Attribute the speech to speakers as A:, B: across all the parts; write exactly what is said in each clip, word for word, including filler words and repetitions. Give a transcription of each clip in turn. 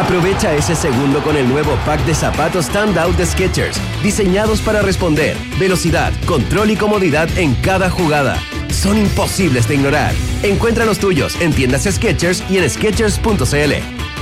A: Aprovecha ese segundo con el nuevo pack de zapatos Standout de Skechers, diseñados para responder, velocidad, control y comodidad en cada jugada. Son imposibles de ignorar. Encuentra los tuyos en tiendas Skechers y en skechers punto c l.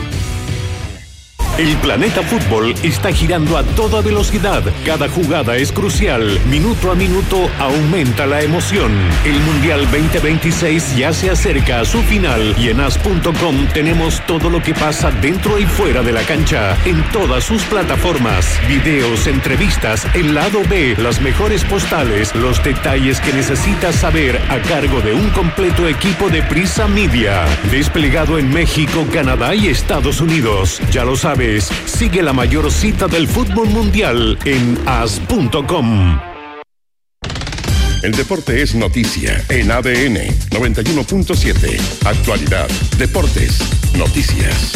B: El planeta fútbol está girando a toda velocidad. Cada jugada es crucial. Minuto a minuto aumenta la emoción. El Mundial veinte veintiséis ya se acerca a su final y en as punto com tenemos todo lo que pasa dentro y fuera de la cancha en todas sus plataformas. Videos, entrevistas, el lado B, las mejores postales, los detalles que necesitas saber a cargo de un completo equipo de Prisa Media. Desplegado en México, Canadá y Estados Unidos. Ya lo sabes. Sigue la mayor cita del fútbol mundial en as punto com.
C: El deporte es noticia en A D N noventa y uno punto siete. Actualidad, deportes, noticias.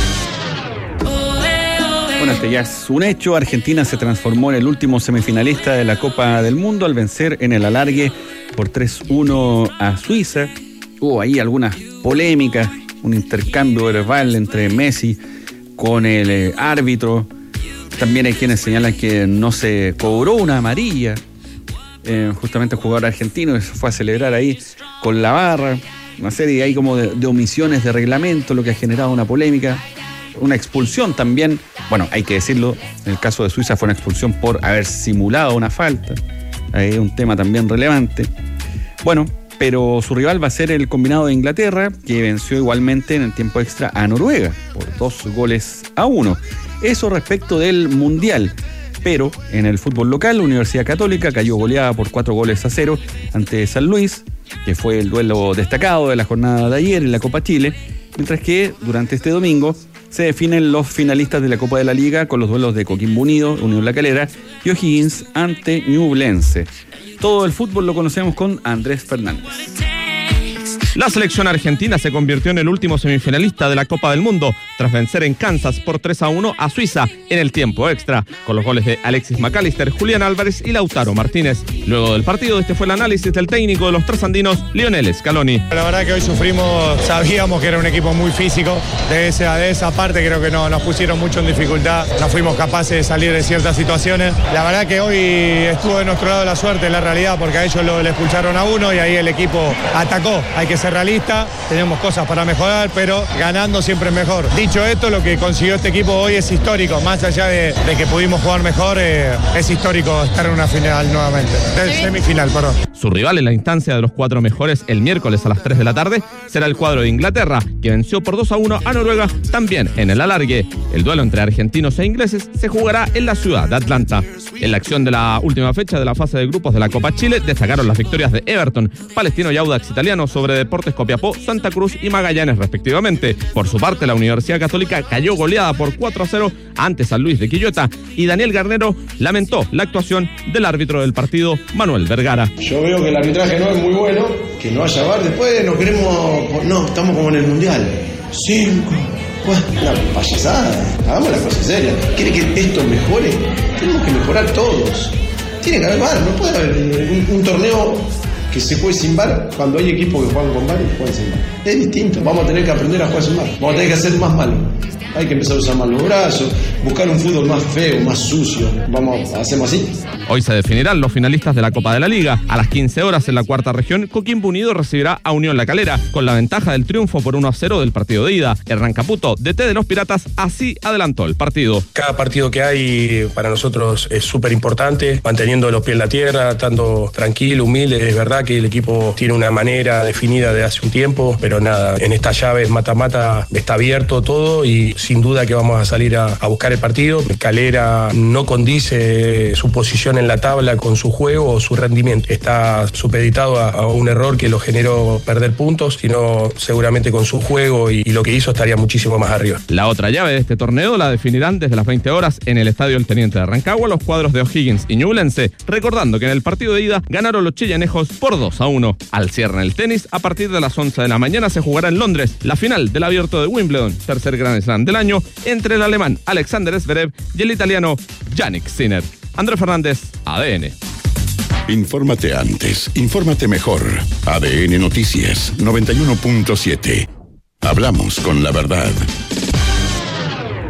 D: Bueno, este ya es un hecho. Argentina se transformó en el último semifinalista de la Copa del Mundo al vencer en el alargue por tres uno a Suiza. Hubo ahí algunas polémicas, un intercambio verbal entre Messi con el eh, árbitro. También hay quienes señalan que no se cobró una amarilla. Eh, justamente el jugador argentino se fue a celebrar ahí con la barra. Una serie ahí como de, de omisiones de reglamento, lo que ha generado una polémica. Una expulsión también. Bueno, hay que decirlo, en el caso de Suiza fue una expulsión por haber simulado una falta. Ahí un tema también relevante. Bueno, pero su rival va a ser el combinado de Inglaterra, que venció igualmente en el tiempo extra a Noruega por dos goles a uno. Eso respecto del Mundial. Pero en el fútbol local, la Universidad Católica cayó goleada por cuatro goles a cero ante San Luis, que fue el duelo destacado de la jornada de ayer en la Copa Chile, mientras que durante este domingo se definen los finalistas de la Copa de la Liga con los duelos de Coquimbo Unido, Unión La Calera y O'Higgins ante Ñublense. Todo el fútbol lo conocemos con Andrés Fernández.
E: La selección argentina se convirtió en el último semifinalista de la Copa del Mundo tras vencer en Kansas por tres a uno a Suiza en el tiempo extra, con los goles de Alexis McAllister, Julián Álvarez y Lautaro Martínez. Luego del partido, este fue el análisis del técnico de los trasandinos, Lionel Scaloni.
F: La verdad que hoy sufrimos, sabíamos que era un equipo muy físico, de esa, de esa parte creo que no, nos pusieron mucho en dificultad, no fuimos capaces de salir de ciertas situaciones. La verdad que hoy estuvo de nuestro lado la suerte, la realidad, porque a ellos lo, le expulsaron a uno y ahí el equipo atacó. Hay que ser realista, tenemos cosas para mejorar, pero ganando siempre es mejor. Dicho esto, lo que consiguió este equipo hoy es histórico, más allá de, de que pudimos jugar mejor, eh, es histórico estar en una final nuevamente, de semifinal, perdón.
E: Su rival en la instancia de los cuatro mejores el miércoles a las tres de la tarde será el cuadro de Inglaterra, que venció por dos a uno a Noruega, también en el alargue. El duelo entre argentinos e ingleses se jugará en la ciudad de Atlanta. En la acción de la última fecha de la fase de grupos de la Copa Chile destacaron las victorias de Everton, Palestino y Audax Italiano sobre Deportes Copiapó, Santa Cruz y Magallanes respectivamente. Por su parte, la Universidad Católica cayó goleada por cuatro a cero ante San Luis de Quillota y Daniel Garnero lamentó la actuación del árbitro del partido, Manuel Vergara.
G: Yo veo que el arbitraje no es muy bueno, que no haya V A R, después nos queremos, no, estamos como en el Mundial. Cinco. Una payasada, hagamos la cosa seria. ¿Quiere que esto mejore? Tenemos que mejorar todos. Tiene que haber V A R, no puede haber un, un torneo que se juegue sin V A R cuando hay equipos que juegan con V A R y juegan sin V A R. Es distinto, vamos a tener que aprender a jugar sin V A R. Vamos a tener que hacer más malo. Hay que empezar a usar más los brazos, buscar un fútbol más feo, más sucio. Vamos a hacerlo así.
E: Hoy se definirán los finalistas de la Copa de la Liga. A las quince horas en la cuarta región, Coquimbo Unido recibirá a Unión La Calera, con la ventaja del triunfo por uno a cero del partido de ida. Hernán Caputo, D T de los Piratas, así adelantó el partido.
H: Cada partido que hay para nosotros es súper importante, manteniendo los pies en la tierra, estando tranquilo, humilde. Es verdad que el equipo tiene una manera definida de hace un tiempo, pero nada, en esta llave mata-mata está abierto todo y sin duda que vamos a salir a, a buscar el partido. Calera no condice su posición en la tabla con su juego o su rendimiento. Está supeditado a, a un error que lo generó perder puntos, sino seguramente con su juego y, y lo que hizo estaría muchísimo más arriba.
E: La otra llave de este torneo la definirán desde las veinte horas en el Estadio El Teniente de Rancagua los cuadros de O'Higgins y Ñublense, recordando que en el partido de ida ganaron los chillanejos por dos a uno. Al cierre en el tenis, a partir de las once de la mañana se jugará en Londres la final del Abierto de Wimbledon, tercer Grand Slam del año, entre el alemán Alexander Zverev y el italiano Jannik Sinner. Andrés Fernández, A D N.
C: Infórmate antes, infórmate mejor. A D N Noticias noventa y uno punto siete. Hablamos con la verdad.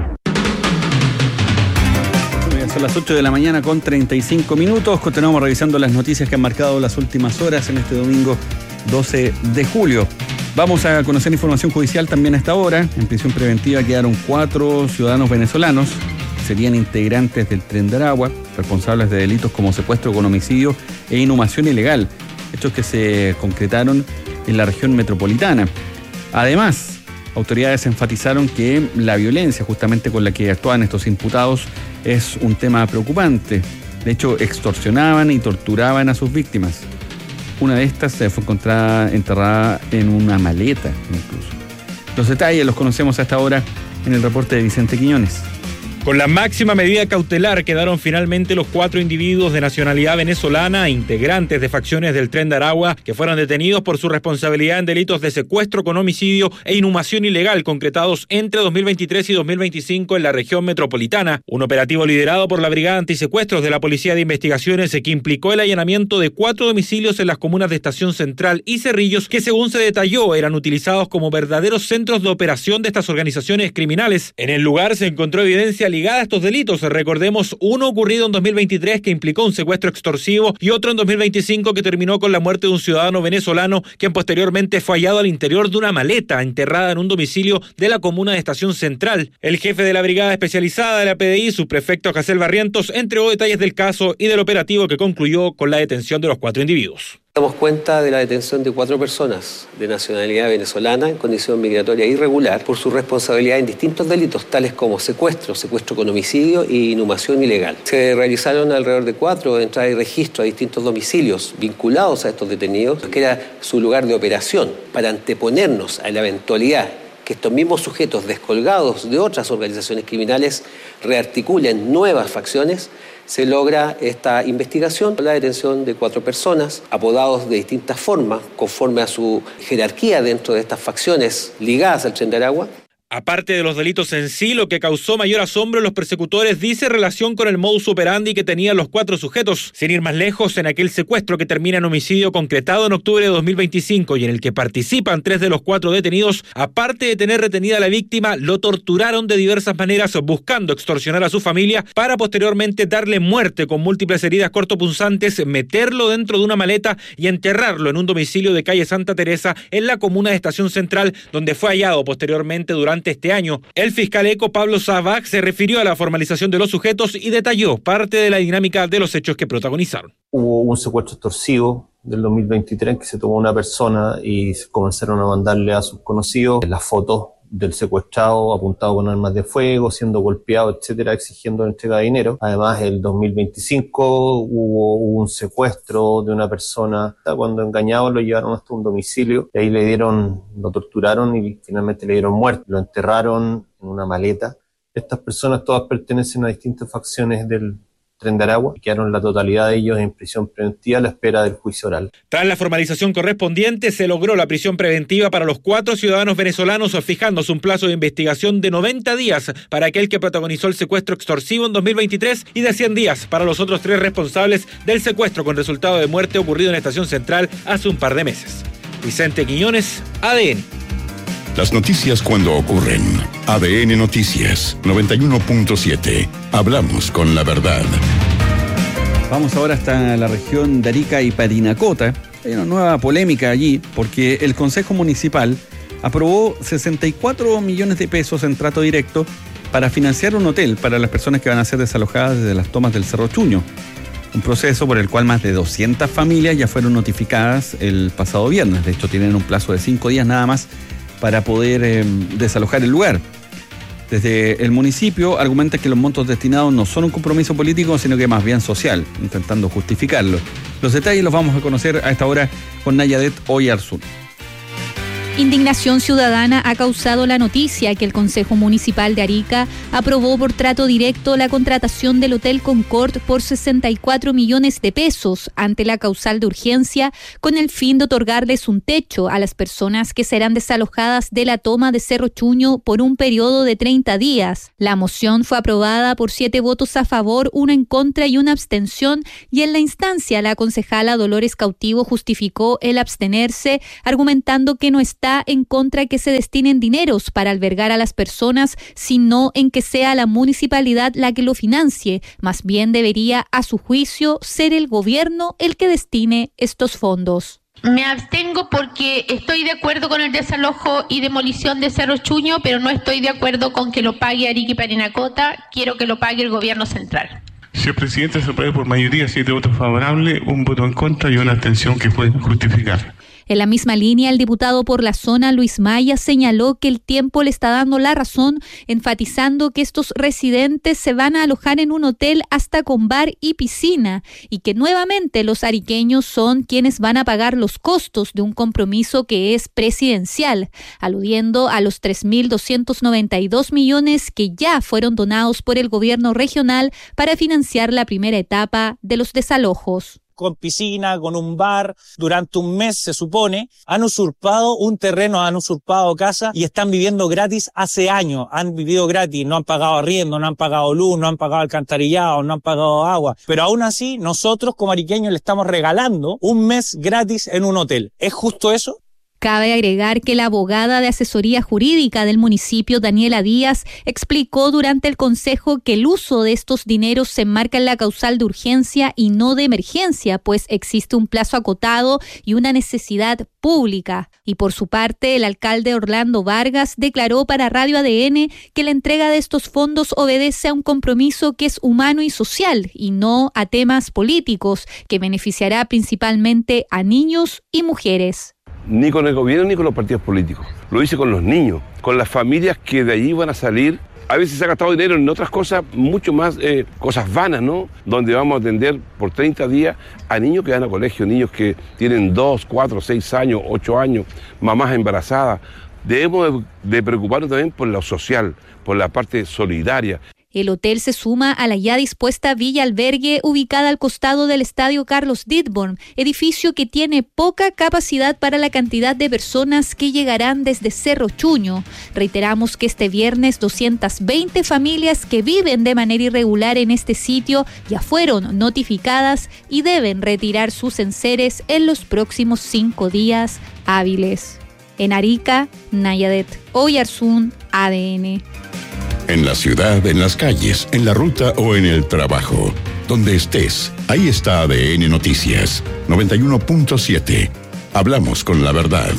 D: Son las ocho de la mañana con treinta y cinco minutos. Continuamos revisando las noticias que han marcado las últimas horas en este domingo doce de julio. Vamos a conocer información judicial también a esta hora. En prisión preventiva quedaron cuatro ciudadanos venezolanos. Serían integrantes del Tren de Aragua, responsables de delitos como secuestro con homicidio e inhumación ilegal, hechos que se concretaron en la región metropolitana. Además, autoridades enfatizaron que la violencia justamente con la que actúan estos imputados es un tema preocupante. De hecho, extorsionaban y torturaban a sus víctimas. Una de estas fue encontrada enterrada en una maleta incluso. Los detalles los conocemos a esta hora en el reporte de Vicente Quiñones.
I: Con la máxima medida cautelar quedaron finalmente los cuatro individuos de nacionalidad venezolana, integrantes de facciones del Tren de Aragua, que fueron detenidos por su responsabilidad en delitos de secuestro con homicidio e inhumación ilegal concretados entre dos mil veintitrés y dos mil veinticinco en la región metropolitana. Un operativo liderado por la Brigada Antisecuestros de la Policía de Investigaciones que implicó el allanamiento de cuatro domicilios en las comunas de Estación Central y Cerrillos, que según se detalló eran utilizados como verdaderos centros de operación de estas organizaciones criminales. En el lugar se encontró evidencia ligada a estos delitos. Recordemos uno ocurrido en dos mil veintitrés que implicó un secuestro extorsivo y otro en dos mil veinticinco que terminó con la muerte de un ciudadano venezolano quien posteriormente fue hallado al interior de una maleta enterrada en un domicilio de la comuna de Estación Central. El jefe de la brigada especializada de la P D I, subprefecto Jacel Barrientos, entregó detalles del caso y del operativo que concluyó con la detención de los cuatro individuos.
J: Damos cuenta de la detención de cuatro personas de nacionalidad venezolana en condición migratoria irregular por su responsabilidad en distintos delitos, tales como secuestro, secuestro con homicidio e inhumación ilegal. Se realizaron alrededor de cuatro entradas y registros a distintos domicilios vinculados a estos detenidos, que era su lugar de operación, para anteponernos a la eventualidad que estos mismos sujetos descolgados de otras organizaciones criminales rearticulen nuevas facciones. Se logra esta investigación con la detención de cuatro personas, apodados de distintas formas, conforme a su jerarquía dentro de estas facciones ligadas al Tren de Aragua.
I: Aparte de los delitos en sí, lo que causó mayor asombro en los persecutores dice relación con el modus operandi que tenían los cuatro sujetos. Sin ir más lejos, en aquel secuestro que termina en homicidio concretado en octubre de dos mil veinticinco y en el que participan tres de los cuatro detenidos, aparte de tener retenida a la víctima, lo torturaron de diversas maneras buscando extorsionar a su familia para posteriormente darle muerte con múltiples heridas cortopunzantes, meterlo dentro de una maleta y enterrarlo en un domicilio de calle Santa Teresa en la comuna de Estación Central, donde fue hallado posteriormente durante este año. El fiscal eco Pablo Sabac se refirió a la formalización de los sujetos y detalló parte de la dinámica de los hechos que protagonizaron.
K: Hubo un secuestro extorsivo del dos mil veintitrés en que se tomó una persona y comenzaron a mandarle a sus conocidos las fotos del secuestrado apuntado con armas de fuego, siendo golpeado, etcétera, exigiendo entrega de dinero. Además, el dos mil veinticinco hubo un secuestro de una persona, cuando engañados lo llevaron hasta un domicilio y ahí le dieron, lo torturaron y finalmente le dieron muerte. Lo enterraron en una maleta. Estas personas todas pertenecen a distintas facciones del Tren de Aragua, y quedaron la totalidad de ellos en prisión preventiva a la espera del juicio oral.
I: Tras la formalización correspondiente, se logró la prisión preventiva para los cuatro ciudadanos venezolanos, fijándose un plazo de investigación de noventa días para aquel que protagonizó el secuestro extorsivo en dos mil veintitrés y de cien días para los otros tres responsables del secuestro con resultado de muerte ocurrido en Estación Central hace un par de meses. Vicente Quiñones, A D N.
C: Las noticias cuando ocurren. A D N Noticias noventa y uno punto siete. Hablamos con la verdad.
D: Vamos ahora hasta la región de Arica y Parinacota. Hay una nueva polémica allí porque el Consejo Municipal aprobó sesenta y cuatro millones de pesos en trato directo para financiar un hotel para las personas que van a ser desalojadas desde las tomas del Cerro Chuño. Un proceso por el cual más de doscientas familias ya fueron notificadas el pasado viernes. De hecho, tienen un plazo de cinco días nada más para poder eh, desalojar el lugar. Desde el municipio argumenta que los montos destinados no son un compromiso político, sino que más bien social, intentando justificarlo. Los detalles los vamos a conocer a esta hora con Nayadet Oyarzún.
L: Indignación ciudadana ha causado la noticia que el Consejo Municipal de Arica aprobó por trato directo la contratación del Hotel Concord por sesenta y cuatro millones de pesos ante la causal de urgencia con el fin de otorgarles un techo a las personas que serán desalojadas de la toma de Cerro Chuño por un periodo de treinta días. La moción fue aprobada por siete votos a favor, uno en contra y una abstención, y en la instancia la concejala Dolores Cautivo justificó el abstenerse argumentando que no está está en contra que se destinen dineros para albergar a las personas, sino en que sea la municipalidad la que lo financie. Más bien debería, a su juicio, ser el gobierno el que destine estos fondos.
M: Me abstengo porque estoy de acuerdo con el desalojo y demolición de Cerro Chuño, pero no estoy de acuerdo con que lo pague Arica y Parinacota. Quiero que lo pague el gobierno central.
N: Si el presidente se aprueba por mayoría, siete votos favorables, un voto en contra y una abstención que pueden justificar.
L: En la misma línea, el diputado por la zona, Luis Maya, señaló que el tiempo le está dando la razón, enfatizando que estos residentes se van a alojar en un hotel hasta con bar y piscina y que nuevamente los ariqueños son quienes van a pagar los costos de un compromiso que es presidencial, aludiendo a los tres mil doscientos noventa y dos millones que ya fueron donados por el gobierno regional para financiar la primera etapa de los desalojos.
O: Con piscina, con un bar, durante un mes se supone, han usurpado un terreno, han usurpado casa y están viviendo gratis hace años, han vivido gratis, no han pagado arriendo, no han pagado luz, no han pagado alcantarillado, no han pagado agua, pero aún así nosotros como ariqueños le estamos regalando un mes gratis en un hotel. ¿Es justo eso?
L: Cabe agregar que la abogada de asesoría jurídica del municipio, Daniela Díaz, explicó durante el consejo que el uso de estos dineros se enmarca en la causal de urgencia y no de emergencia, pues existe un plazo acotado y una necesidad pública. Y por su parte, el alcalde Orlando Vargas declaró para Radio A D N que la entrega de estos fondos obedece a un compromiso que es humano y social y no a temas políticos, que beneficiará principalmente a niños y mujeres.
P: Ni con el gobierno ni con los partidos políticos. Lo hice con los niños, con las familias que de allí van a salir. A veces se ha gastado dinero en otras cosas, mucho más eh, cosas vanas, ¿no? Donde vamos a atender por treinta días a niños que van a colegio, niños que tienen dos, cuatro, seis años, ocho años, mamás embarazadas. Debemos de preocuparnos también por lo social, por la parte solidaria.
L: El hotel se suma a la ya dispuesta Villa Albergue ubicada al costado del Estadio Carlos Dittborn, edificio que tiene poca capacidad para la cantidad de personas que llegarán desde Cerro Chuño. Reiteramos que este viernes doscientas veinte familias que viven de manera irregular en este sitio ya fueron notificadas y deben retirar sus enseres en los próximos cinco días hábiles. En Arica, Nayadet Oyarzún, A D N.
C: En la ciudad, en las calles, en la ruta o en el trabajo. Donde estés, ahí está A D N Noticias. noventa y uno punto siete. Hablamos con la verdad.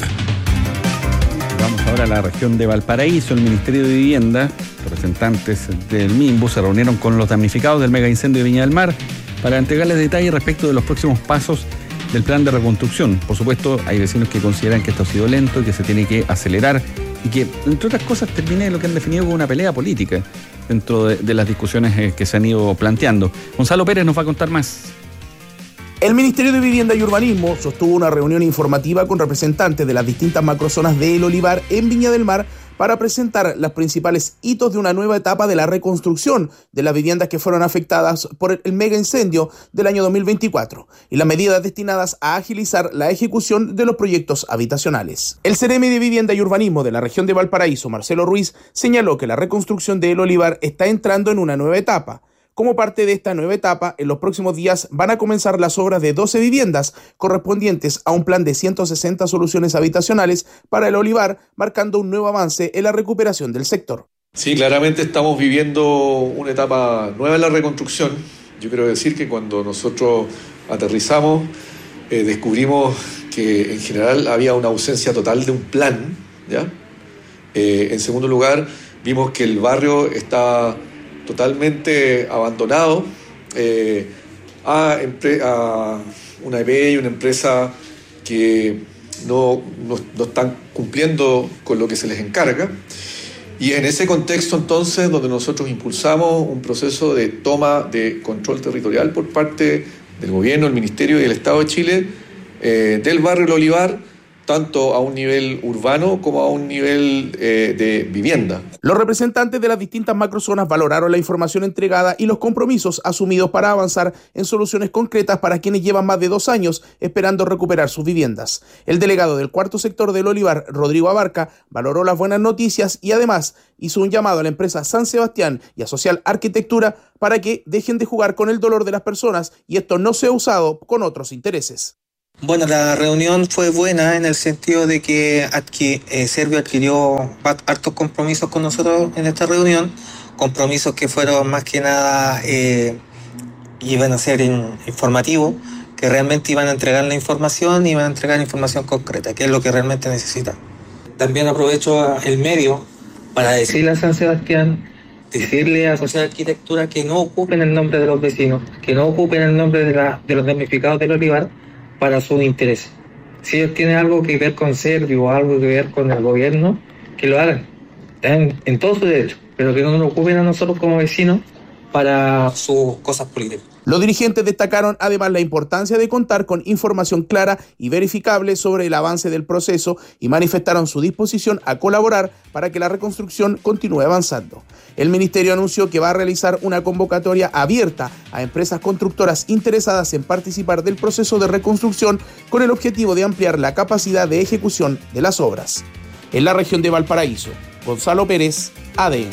D: Vamos ahora a la región de Valparaíso. El Ministerio de Vivienda, representantes del MIMBU, se reunieron con los damnificados del mega incendio de Viña del Mar para entregarles detalles respecto de los próximos pasos del plan de reconstrucción. Por supuesto, hay vecinos que consideran que esto ha sido lento y que se tiene que acelerar y que, entre otras cosas, termine lo que han definido como una pelea política dentro de, de las discusiones que se han ido planteando. Gonzalo Pérez nos va a contar más.
Q: El Ministerio de Vivienda y Urbanismo sostuvo una reunión informativa con representantes de las distintas macrozonas de El Olivar en Viña del Mar para presentar los principales hitos de una nueva etapa de la reconstrucción de las viviendas que fueron afectadas por el mega incendio del año dos mil veinticuatro y las medidas destinadas a agilizar la ejecución de los proyectos habitacionales. El Ceremi de Vivienda y Urbanismo de la región de Valparaíso, Marcelo Ruiz, señaló que la reconstrucción de El Olivar está entrando en una nueva etapa. Como parte de esta nueva etapa, en los próximos días van a comenzar las obras de doce viviendas correspondientes a un plan de ciento sesenta soluciones habitacionales para El Olivar, marcando un nuevo avance en la recuperación del sector.
R: Sí, claramente estamos viviendo una etapa nueva en la reconstrucción. Yo quiero decir que cuando nosotros aterrizamos, eh, descubrimos que en general había una ausencia total de un plan, ¿ya? Eh, en segundo lugar, vimos que el barrio está totalmente abandonado eh, a, empre- a una E P y una empresa que no, no, no están cumpliendo con lo que se les encarga. Y en ese contexto entonces donde nosotros impulsamos un proceso de toma de control territorial por parte del gobierno, el Ministerio y el Estado de Chile eh, del barrio El Olivar, tanto a un nivel urbano como a un nivel eh, de vivienda.
Q: Los representantes de las distintas macrozonas valoraron la información entregada y los compromisos asumidos para avanzar en soluciones concretas para quienes llevan más de dos años esperando recuperar sus viviendas. El delegado del cuarto sector del Olivar, Rodrigo Abarca, valoró las buenas noticias y además hizo un llamado a la empresa San Sebastián y a Social Arquitectura para que dejen de jugar con el dolor de las personas y esto no sea usado con otros intereses.
S: Bueno, la reunión fue buena en el sentido de que adqui- eh, Servio adquirió hartos compromisos con nosotros en esta reunión, compromisos que fueron más que nada, eh, iban a ser in- informativos, que realmente iban a entregar la información y iban a entregar información concreta, que es lo que realmente necesitan. También aprovecho el medio para decirle a San Sebastián, decirle a Social Arquitectura que no ocupen el nombre de los vecinos, que no ocupen el nombre de, la, de los damnificados del olivar para sus intereses. Si ellos tienen algo que ver con Servio o algo que ver con el gobierno, que lo hagan, están en todo su derecho, pero que no nos ocupen a nosotros como vecinos para sus cosas políticas.
Q: Los dirigentes destacaron además la importancia de contar con información clara y verificable sobre el avance del proceso y manifestaron su disposición a colaborar para que la reconstrucción continúe avanzando. El ministerio anunció que va a realizar una convocatoria abierta a empresas constructoras interesadas en participar del proceso de reconstrucción con el objetivo de ampliar la capacidad de ejecución de las obras. En la región de Valparaíso, Gonzalo Pérez, A D N.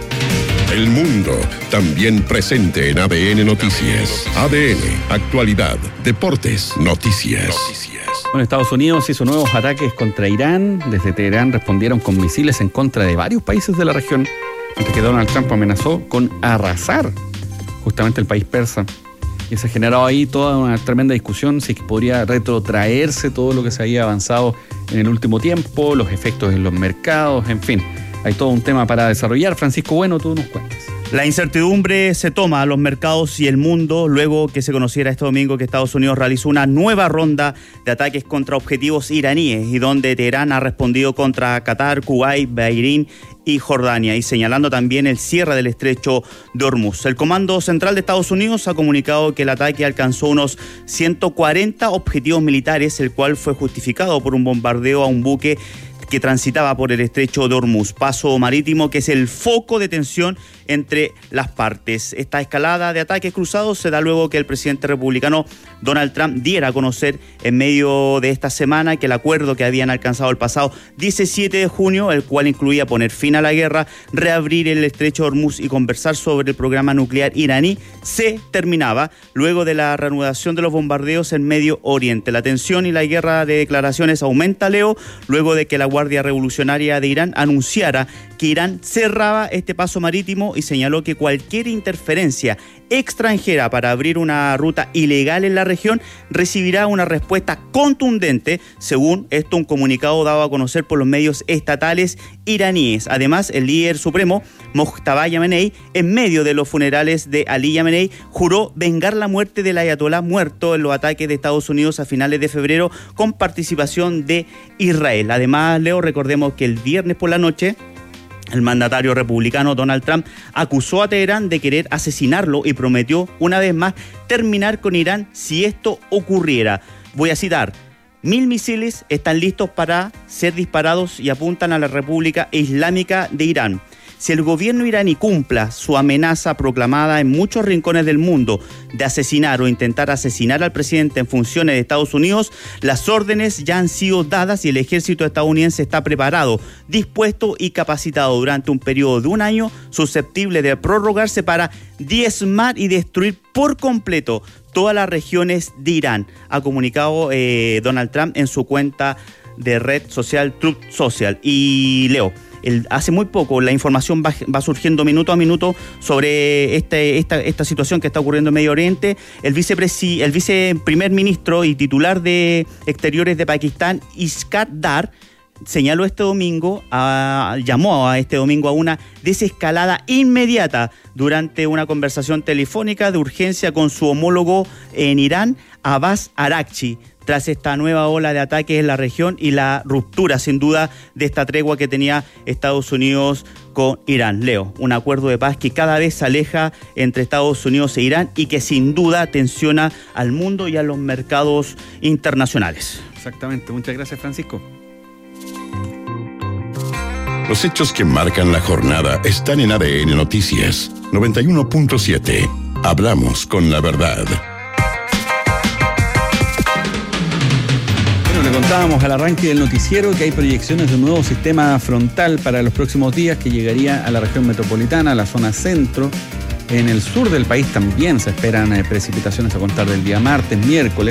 C: El mundo también presente en A D N Noticias. A D N, actualidad, deportes, noticias.
D: Bueno, Estados Unidos hizo nuevos ataques contra Irán. Desde Teherán respondieron con misiles en contra de varios países de la región, mientras que Donald Trump amenazó con arrasar justamente el país persa. Y se generó ahí toda una tremenda discusión si podría retrotraerse todo lo que se había avanzado en el último tiempo, los efectos en los mercados, en fin. Hay todo un tema para desarrollar. Francisco Bueno, tú nos cuentas.
T: La incertidumbre se toma a los mercados y el mundo luego que se conociera este domingo que Estados Unidos realizó una nueva ronda de ataques contra objetivos iraníes y donde Teherán ha respondido contra Qatar, Kuwait, Bahrein y Jordania, y señalando también el cierre del estrecho de Hormuz. El Comando Central de Estados Unidos ha comunicado que el ataque alcanzó unos ciento cuarenta objetivos militares, el cual fue justificado por un bombardeo a un buque que transitaba por el estrecho de Hormuz, paso marítimo que es el foco de tensión entre las partes. Esta escalada de ataques cruzados se da luego que el presidente republicano Donald Trump diera a conocer en medio de esta semana que el acuerdo que habían alcanzado el pasado diecisiete de junio, el cual incluía poner fin a la guerra, reabrir el estrecho de Hormuz y conversar sobre el programa nuclear iraní, se terminaba luego de la reanudación de los bombardeos en Medio Oriente. La tensión y la guerra de declaraciones aumenta, Leo, luego de que la Guardia Revolucionaria de Irán anunciara que Irán cerraba este paso marítimo y señaló que cualquier interferencia extranjera para abrir una ruta ilegal en la región recibirá una respuesta contundente, según esto un comunicado dado a conocer por los medios estatales iraníes. Además, el líder supremo, Mojtaba Khamenei, en medio de los funerales de Ali Khamenei, juró vengar la muerte del ayatolá muerto en los ataques de Estados Unidos a finales de febrero con participación de Israel. Además, Leo, recordemos que el viernes por la noche el mandatario republicano Donald Trump acusó a Teherán de querer asesinarlo y prometió una vez más terminar con Irán si esto ocurriera. Voy a citar: mil misiles están listos para ser disparados y apuntan a la República Islámica de Irán. Si el gobierno iraní cumpla su amenaza proclamada en muchos rincones del mundo de asesinar o intentar asesinar al presidente en funciones de Estados Unidos, las órdenes ya han sido dadas y el ejército estadounidense está preparado, dispuesto y capacitado durante un periodo de un año susceptible de prorrogarse para diezmar y destruir por completo todas las regiones de Irán, ha comunicado eh, Donald Trump en su cuenta de red social Truth Social. Y Leo, El, hace muy poco la información va, va surgiendo minuto a minuto sobre este, esta, esta situación que está ocurriendo en Medio Oriente. El vicepresi, el viceprimer ministro y titular de Exteriores de Pakistán, Iskandar Dar, señaló este domingo, a, llamó a este domingo a una desescalada inmediata durante una conversación telefónica de urgencia con su homólogo en Irán, Abbas Araghchi, tras esta nueva ola de ataques en la región y la ruptura, sin duda, de esta tregua que tenía Estados Unidos con Irán. Leo, un acuerdo de paz que cada vez se aleja entre Estados Unidos e Irán y que sin duda tensiona al mundo y a los mercados internacionales.
D: Exactamente, muchas gracias, Francisco.
C: Los hechos que marcan la jornada están en A D N Noticias noventa y uno punto siete. Hablamos con la verdad.
D: Le contábamos al arranque del noticiero que hay proyecciones de un nuevo sistema frontal para los próximos días que llegaría a la región metropolitana, a la zona centro. En el sur del país también se esperan eh, precipitaciones a contar del día martes, miércoles.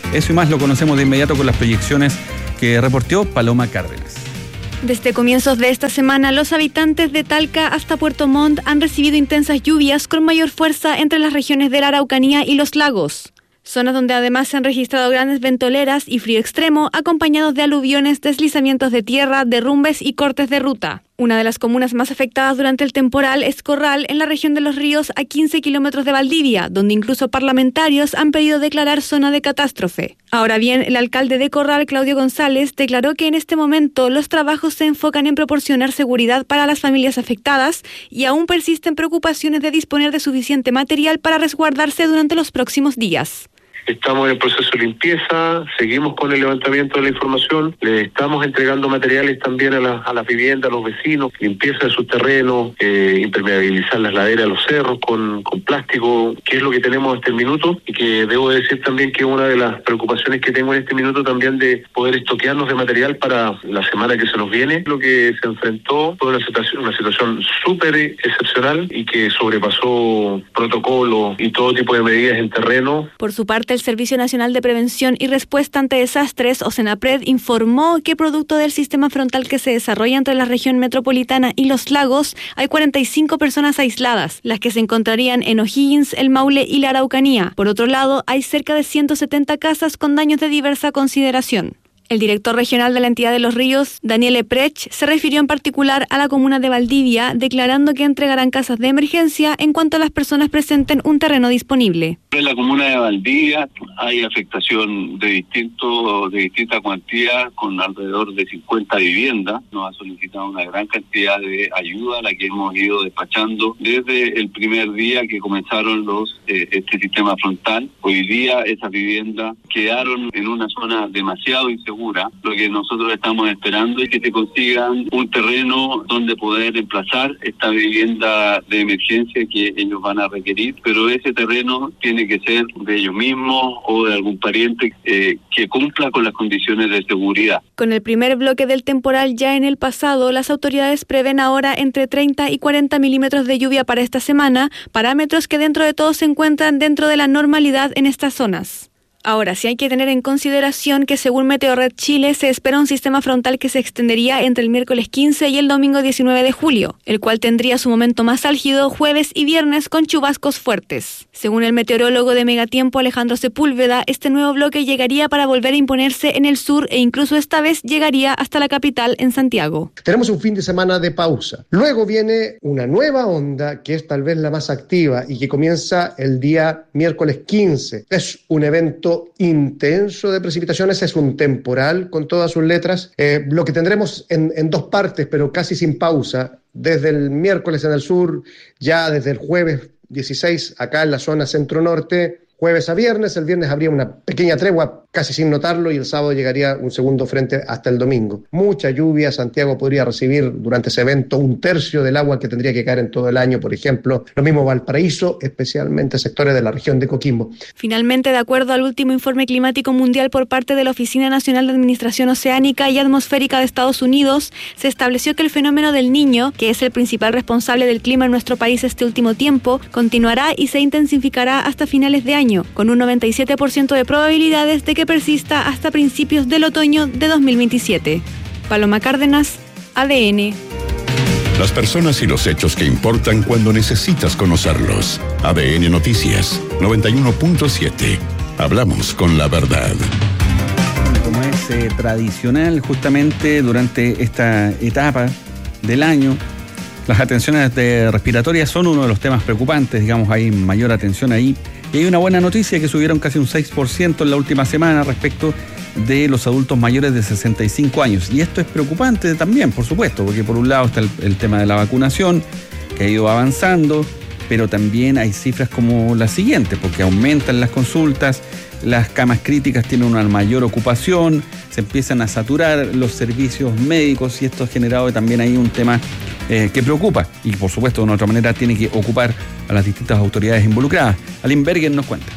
D: Eso y más lo conocemos de inmediato con las proyecciones que reportó Paloma Cárdenas.
U: Desde comienzos de esta semana, los habitantes de Talca hasta Puerto Montt han recibido intensas lluvias con mayor fuerza entre las regiones de la Araucanía y los lagos. Zonas donde además se han registrado grandes ventoleras y frío extremo, acompañados de aluviones, deslizamientos de tierra, derrumbes y cortes de ruta. Una de las comunas más afectadas durante el temporal es Corral, en la región de Los Ríos, a quince kilómetros de Valdivia, donde incluso parlamentarios han pedido declarar zona de catástrofe. Ahora bien, el alcalde de Corral, Claudio González, declaró que en este momento los trabajos se enfocan en proporcionar seguridad para las familias afectadas y aún persisten preocupaciones de disponer de suficiente material para resguardarse durante los próximos días.
V: Estamos en el proceso de limpieza, seguimos con el levantamiento de la información, le estamos entregando materiales también a, la, a las viviendas, a los vecinos, limpieza de sus terrenos, eh, impermeabilizar las laderas de los cerros con, con plástico, que es lo que tenemos hasta el minuto, y que debo decir también que una de las preocupaciones que tengo en este minuto también de poder estoquearnos de material para la semana que se nos viene. Lo que se enfrentó fue una situación, una situación súper excepcional y que sobrepasó protocolos y todo tipo de medidas en terreno.
U: Por su parte, el Servicio Nacional de Prevención y Respuesta ante Desastres, o SENAPRED, informó que producto del sistema frontal que se desarrolla entre la región metropolitana y los lagos, hay cuarenta y cinco personas aisladas, las que se encontrarían en O'Higgins, El Maule y la Araucanía. Por otro lado, hay cerca de ciento setenta casas con daños de diversa consideración. El director regional de la entidad de Los Ríos, Daniel Eprech, se refirió en particular a la comuna de Valdivia, declarando que entregarán casas de emergencia en cuanto a las personas presenten un terreno disponible.
W: En la comuna de Valdivia hay afectación de distinto, de distinta cuantía, con alrededor de cincuenta viviendas. Nos ha solicitado una gran cantidad de ayuda, la que hemos ido despachando desde el primer día que comenzaron los eh, este sistema frontal. Hoy día esas viviendas quedaron en una zona demasiado insegura. Lo que nosotros estamos esperando es que se consigan un terreno donde poder emplazar esta vivienda de emergencia que ellos van a requerir, pero ese terreno tiene que ser de ellos mismos o de algún pariente eh, que cumpla con las condiciones de seguridad.
U: Con el primer bloque del temporal ya en el pasado, las autoridades prevén ahora entre treinta y cuarenta milímetros de lluvia para esta semana, parámetros que dentro de todo se encuentran dentro de la normalidad en estas zonas. Ahora, sí hay que tener en consideración que según Meteorred Chile se espera un sistema frontal que se extendería entre el miércoles quince y el domingo diecinueve de julio, el cual tendría su momento más álgido jueves y viernes con chubascos fuertes. Según el meteorólogo de Megatiempo Alejandro Sepúlveda, este nuevo bloque llegaría para volver a imponerse en el sur e incluso esta vez llegaría hasta la capital en Santiago.
X: Tenemos un fin de semana de pausa. Luego viene una nueva onda que es tal vez la más activa y que comienza el día miércoles quince. Es un evento intenso de precipitaciones, es un temporal con todas sus letras. Eh, lo que tendremos en, en dos partes, pero casi sin pausa, desde el miércoles en el sur, ya desde el jueves dieciséis acá en la zona centro-norte, jueves a viernes. El viernes habría una pequeña tregua casi sin notarlo y el sábado llegaría un segundo frente hasta el domingo. Mucha lluvia, Santiago podría recibir durante ese evento un tercio del agua que tendría que caer en todo el año, por ejemplo. Lo mismo Valparaíso, especialmente sectores de la región de Coquimbo.
U: Finalmente, de acuerdo al último informe climático mundial por parte de la Oficina Nacional de Administración Oceánica y Atmosférica de Estados Unidos, se estableció que el fenómeno del Niño, que es el principal responsable del clima en nuestro país este último tiempo, continuará y se intensificará hasta finales de año, con un noventa y siete por ciento de probabilidades de que persista hasta principios del otoño de dos mil veintisiete. Paloma Cárdenas, A D N.
C: Las personas y los hechos que importan cuando necesitas conocerlos. A D N Noticias noventa y uno punto siete. Hablamos con la verdad.
D: Como es eh, tradicional justamente durante esta etapa del año, las atenciones de respiratorias son uno de los temas preocupantes, digamos, hay mayor atención ahí. Y hay una buena noticia que subieron casi un seis por ciento en la última semana respecto de los adultos mayores de sesenta y cinco años. Y esto es preocupante también, por supuesto, porque por un lado está el, el tema de la vacunación, que ha ido avanzando, pero también hay cifras como la siguiente, porque aumentan las consultas, las camas críticas tienen una mayor ocupación, se empiezan a saturar los servicios médicos y esto ha generado también ahí un tema eh, que preocupa y por supuesto de una otra manera tiene que ocupar a las distintas autoridades involucradas. Aline Bergen nos cuenta.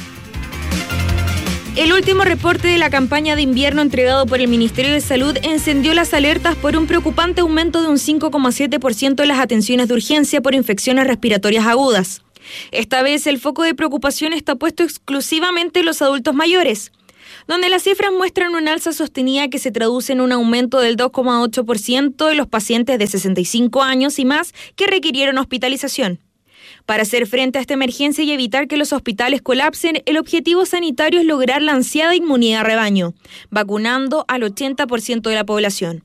Y: El último reporte de la campaña de invierno entregado por el Ministerio de Salud encendió las alertas por un preocupante aumento de un cinco coma siete por ciento en las atenciones de urgencia por infecciones respiratorias agudas. Esta vez el foco de preocupación está puesto exclusivamente en los adultos mayores. donde las cifras muestran una alza sostenida que se traduce en un aumento del dos coma ocho por ciento de los pacientes de sesenta y cinco años y más que requirieron hospitalización. Para hacer frente a esta emergencia y evitar que los hospitales colapsen, el objetivo sanitario es lograr la ansiada inmunidad rebaño, vacunando al ochenta por ciento de la población.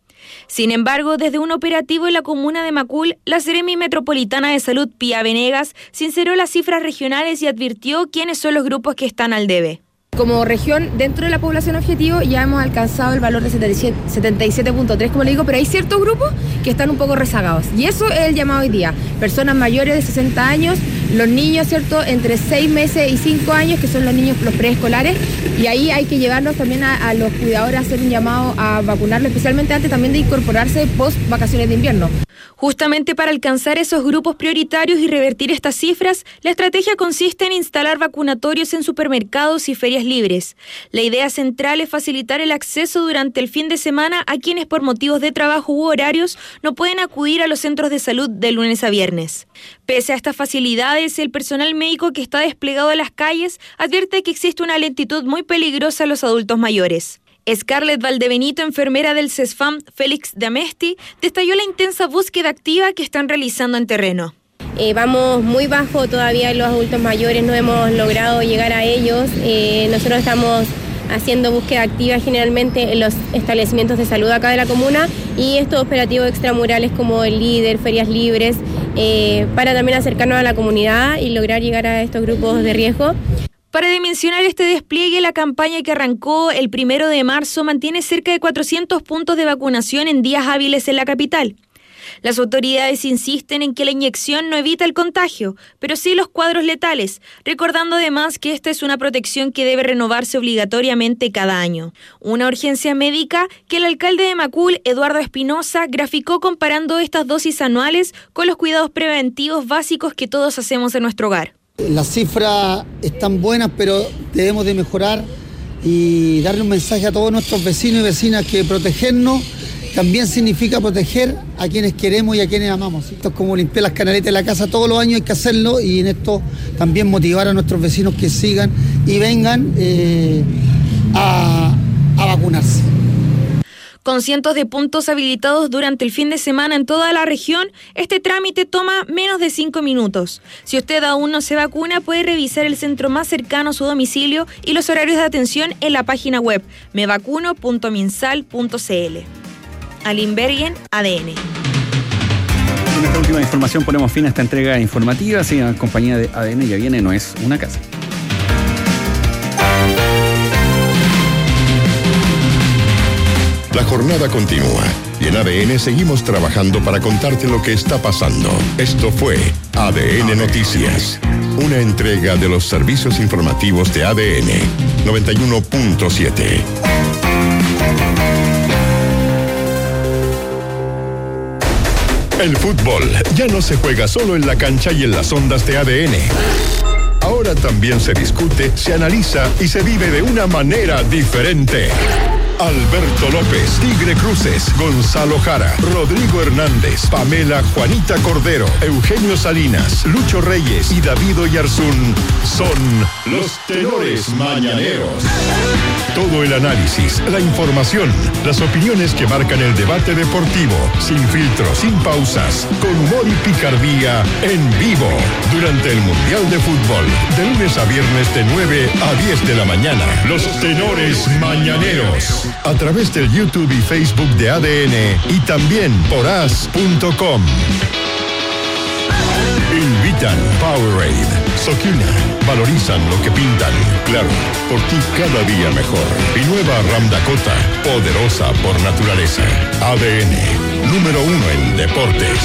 Y: Sin embargo, desde un operativo en la comuna de Macul, la Seremi Metropolitana de Salud Pía Venegas sinceró las cifras regionales y advirtió quiénes son los grupos que están al debe.
A: Como región, dentro de la población objetivo, ya hemos alcanzado el valor de setenta y siete punto tres, como le digo, pero hay ciertos grupos que están un poco rezagados. Y eso es el llamado hoy día. Personas mayores de sesenta años, los niños, ¿cierto?, entre seis meses y cinco años, que son los niños, los preescolares, y ahí hay que llevarlos también a, a los cuidadores a hacer un llamado a vacunarlos, especialmente antes también de incorporarse post vacaciones de invierno.
Y: Justamente para alcanzar esos grupos prioritarios y revertir estas cifras, la estrategia consiste en instalar vacunatorios en supermercados y ferias libres. La idea central es facilitar el acceso durante el fin de semana a quienes por motivos de trabajo u horarios no pueden acudir a los centros de salud de lunes a viernes. Pese a estas facilidades, el personal médico que está desplegado en las calles advierte que existe una lentitud muy peligrosa a los adultos mayores. Scarlett Valdebenito, enfermera del CESFAM Félix de Amesti, detalló la intensa búsqueda activa que están realizando en terreno.
A: Eh, vamos muy bajo todavía en los adultos mayores, no hemos logrado llegar a ellos. Eh, nosotros estamos haciendo búsqueda activa generalmente en los establecimientos de salud acá de la comuna y estos operativos extramurales como el líder, ferias libres, eh, para también acercarnos a la comunidad y lograr llegar a estos grupos de riesgo.
Y: Para dimensionar este despliegue, la campaña que arrancó el primero de marzo mantiene cerca de cuatrocientos puntos de vacunación en días hábiles en la capital. Las autoridades insisten en que la inyección no evita el contagio, pero sí los cuadros letales, recordando además que esta es una protección que debe renovarse obligatoriamente cada año. Una urgencia médica que el alcalde de Macul, Eduardo Espinosa, graficó comparando estas dosis anuales con los cuidados preventivos básicos que todos hacemos en nuestro hogar.
B: Las cifras están buenas, pero debemos de mejorar y darle un mensaje a todos nuestros vecinos y vecinas que protegernos también significa proteger a quienes queremos y a quienes amamos. Esto es como limpiar las canaletas de la casa todos los años, hay que hacerlo y en esto también motivar a nuestros vecinos que sigan y vengan eh, a, a vacunarse.
Y: Con cientos de puntos habilitados durante el fin de semana en toda la región, este trámite toma menos de cinco minutos. Si usted aún no se vacuna, puede revisar el centro más cercano a su domicilio y los horarios de atención en la página web me vacuno punto minsal punto c l. Alimbergen, A D N.
D: Con esta última información ponemos fin a esta entrega informativa. Sí, la compañía de A D N ya viene, no es una casa.
C: La jornada continúa y en A D N seguimos trabajando para contarte lo que está pasando. Esto fue A D N Noticias, una entrega de los servicios informativos de A D N noventa y uno punto siete. El fútbol ya no se juega solo en la cancha y en las ondas de A D N. Ahora también se discute, se analiza y se vive de una manera diferente. Alberto López, Tigre Cruces, Gonzalo Jara, Rodrigo Hernández, Pamela Juanita Cordero, Eugenio Salinas, Lucho Reyes y David Oyarzún son los tenores mañaneros. Todo el análisis, la información, las opiniones que marcan el debate deportivo, sin filtros, sin pausas, con humor y picardía, en vivo, durante el Mundial de Fútbol, de lunes a viernes de nueve a diez de la mañana. Los tenores mañaneros. A través del YouTube y Facebook de A D N y también por as punto com. Invitan Powerade, Soquina, valorizan lo que pintan. Claro, por ti cada día mejor. Y nueva Ram Dakota, poderosa por naturaleza. A D N, número uno en deportes.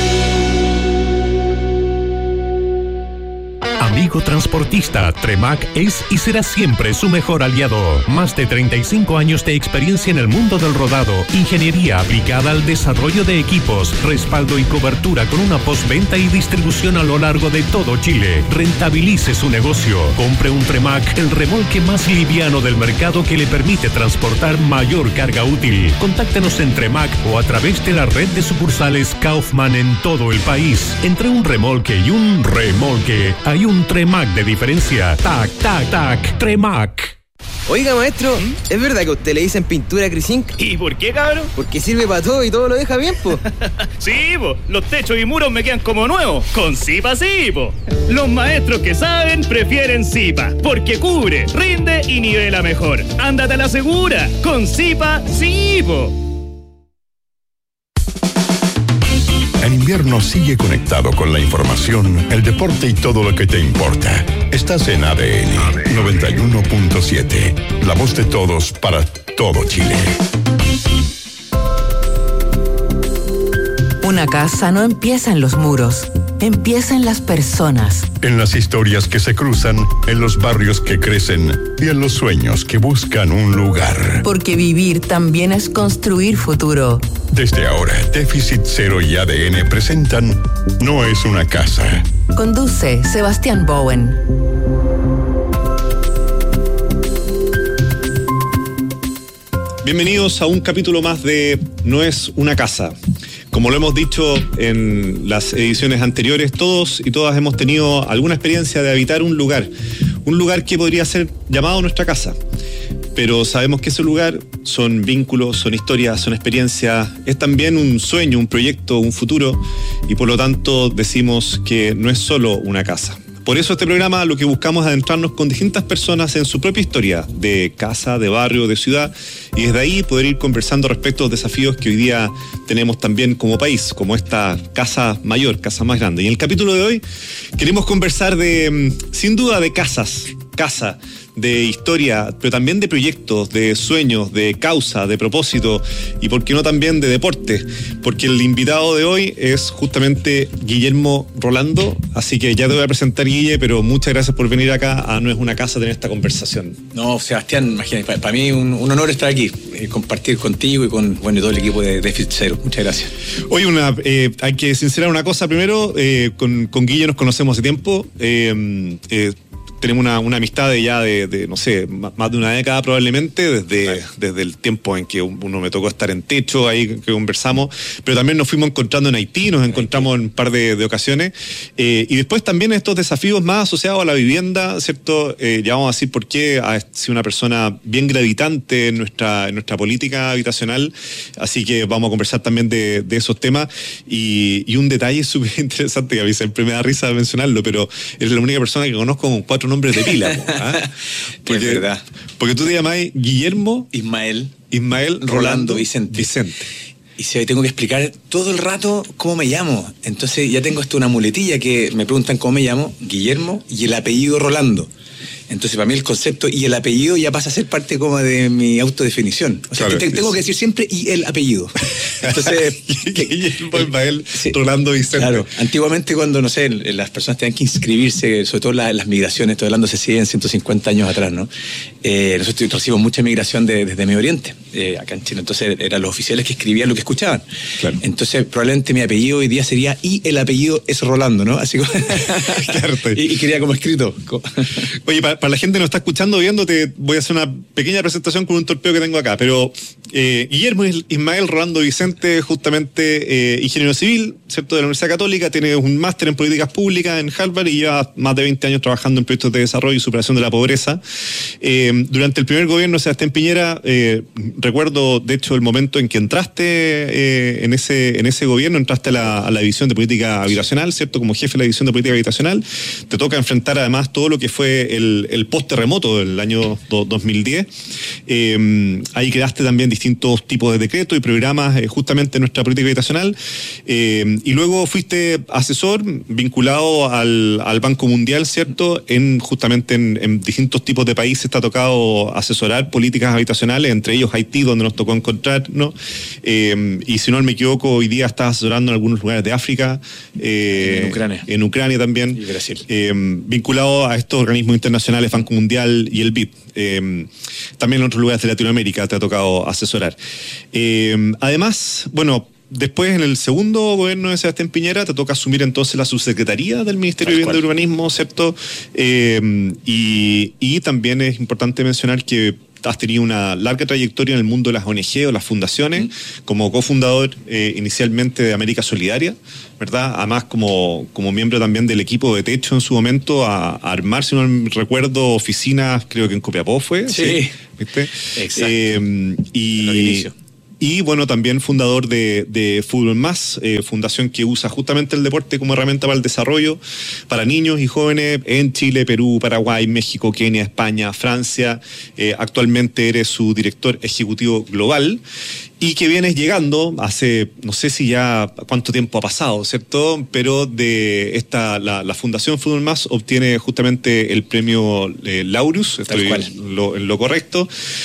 F: Amigo transportista, Tremac es y será siempre su mejor aliado. Más de treinta y cinco años de experiencia en el mundo del rodado, ingeniería aplicada al desarrollo de equipos, respaldo y cobertura con una postventa y distribución a lo largo de todo Chile. Rentabilice su negocio. Compre un Tremac, el remolque más liviano del mercado que le permite transportar mayor carga útil. Contáctenos en Tremac o a través de la red de sucursales Kaufman en todo el país. Entre un remolque y un remolque hay un Tremac de diferencia. Tac, tac, tac, Tremac.
E: Oiga, maestro, ¿es verdad que a usted le dicen pintura Crisink?
G: ¿Y por qué, cabrón?
E: Porque sirve para todo y todo lo deja bien, po.
G: Sí, po, los techos y muros me quedan como nuevos. Con Zipa sí, po. Los maestros que saben prefieren Zipa, porque cubre, rinde y nivela mejor. Ándate a la segura, con Zipa sí, po.
C: En invierno sigue conectado con la información, el deporte y todo lo que te importa. Estás en A D N noventa y uno punto siete, la voz de todos para todo Chile.
H: Una casa no empieza en los muros, empieza en las personas.
C: En las historias que se cruzan, en los barrios que crecen y en los sueños que buscan un lugar.
H: Porque vivir también es construir futuro.
C: Desde ahora, Déficit Cero y A D N presentan No es una casa.
H: Conduce Sebastián Bowen.
J: Bienvenidos a un capítulo más de No es una casa. Como lo hemos dicho en las ediciones anteriores, todos y todas hemos tenido alguna experiencia de habitar un lugar, un lugar que podría ser llamado nuestra casa. Pero sabemos que ese lugar son vínculos, son historias, son experiencias, es también un sueño, un proyecto, un futuro, y por lo tanto decimos que no es solo una casa. Por eso este programa lo que buscamos es adentrarnos con distintas personas en su propia historia, de casa, de barrio, de ciudad, y desde ahí poder ir conversando respecto a los desafíos que hoy día tenemos también como país, como esta casa mayor, casa más grande. Y en el capítulo de hoy queremos conversar de, sin duda, de casas, casa, de historia, pero también de proyectos, de sueños, de causa, de propósito y por qué no también de deporte, porque el invitado de hoy es justamente Guillermo Rolando, así que ya te voy a presentar, Guille, pero muchas gracias por venir acá a No es una casa a tener esta conversación.
K: No, Sebastián, imagínate, para, para mí un, un honor estar aquí, eh, compartir contigo y con bueno, todo el equipo de Déficit Cero. Muchas gracias.
J: Oye, una, eh, hay que sincerar una cosa primero, eh, con, con Guille nos conocemos hace tiempo, eh, eh, tenemos una, una amistad de ya de, de, no sé, más de una década probablemente, desde, desde el tiempo en que uno me tocó estar en techo, ahí que conversamos, pero también nos fuimos encontrando en Haití, nos encontramos en un par de, de ocasiones, eh, y después también estos desafíos más asociados a la vivienda, ¿cierto? Eh, ya vamos a decir por qué ha sido una persona bien gravitante en nuestra, en nuestra política habitacional, así que vamos a conversar también de, de esos temas, y, y un detalle súper interesante que a mí siempre me da risa mencionarlo, pero eres la única persona que conozco con cuatro nombres de pila, ¿ah? Porque, es verdad. Porque tú te llamás Guillermo
K: Ismael
J: Ismael Rolando,
K: Rolando Vicente.
J: Vicente.
K: Y si tengo que explicar todo el rato cómo me llamo. Entonces ya tengo esto una muletilla que me preguntan cómo me llamo, Guillermo, y el apellido Rolando. Entonces, para mí el concepto y el apellido ya pasa a ser parte como de mi autodefinición. O sea, claro, que te, tengo que decir siempre y el apellido. Entonces,
J: Guillermo Ismael sí, Rolando Vicente.
K: Claro, antiguamente cuando, no sé, las personas tenían que inscribirse, sobre todo las, las migraciones, estoy hablando hace cien, ciento cincuenta años atrás, ¿no? Eh, nosotros recibimos mucha migración de, desde Medio Oriente, eh, acá en Chile. Entonces, eran los oficiales que escribían lo que escuchaban. Claro. Entonces, probablemente mi apellido hoy día sería y el apellido es Rolando, ¿no? Así como... claro, y, y quería como escrito.
J: Oye, para, para la gente que nos está escuchando, viendo, te voy a hacer una pequeña presentación con un torpeo que tengo acá, pero eh, Guillermo Ismael Rolando Vicente, justamente eh, ingeniero civil, ¿cierto?, de la Universidad Católica, tiene un máster en políticas públicas en Harvard y lleva más de veinte años trabajando en proyectos de desarrollo y superación de la pobreza. Eh, durante el primer gobierno de Sebastián Piñera, eh, recuerdo de hecho el momento en que entraste eh, en, ese, en ese gobierno, entraste a la, a la división de política habitacional, ¿cierto?, como jefe de la división de política habitacional. Te toca enfrentar además todo lo que fue el, el post-terremoto del año dos mil diez. Eh, ahí creaste también distintos tipos de decretos y programas eh, justamente en nuestra política habitacional. Eh, y luego fuiste asesor vinculado al, al Banco Mundial, ¿cierto? En justamente en, en distintos tipos de países te ha tocado asesorar políticas habitacionales, entre ellos Haití, donde nos tocó encontrarnos. Eh, y si no me equivoco, hoy día estás asesorando en algunos lugares de África. Eh,
K: en Ucrania.
J: En Ucrania también.
K: Y Brasil.
J: Eh, vinculado a estos organismos internacionales, Banco Mundial y el B I D. Eh, también en otros lugares de Latinoamérica te ha tocado asesorar. Eh, además, bueno, después en el segundo gobierno de Sebastián Piñera te toca asumir entonces la subsecretaría del Ministerio de Vivienda y Urbanismo, ¿cierto? Eh, y, y también es importante mencionar que has tenido una larga trayectoria en el mundo de las O N G o las fundaciones, mm. como cofundador eh, inicialmente de América Solidaria, ¿verdad? Además como, como miembro también del equipo de Techo en su momento, a, a armar, si no recuerdo, oficinas, creo que en Copiapó fue.
K: Sí,
J: ¿sí? ¿Viste?
K: Exacto.
J: Eh, y... Y bueno, también fundador de, de Fútbol Más, eh, fundación que usa justamente el deporte como herramienta para el desarrollo para niños y jóvenes en Chile, Perú, Paraguay, México, Kenia, España, Francia. Eh, actualmente eres su director ejecutivo global y que vienes llegando hace, no sé si ya cuánto tiempo ha pasado, ¿cierto? Pero de esta, la, la Fundación Fútbol Más obtiene justamente el premio eh, Laureus, estoy en lo, en lo correcto,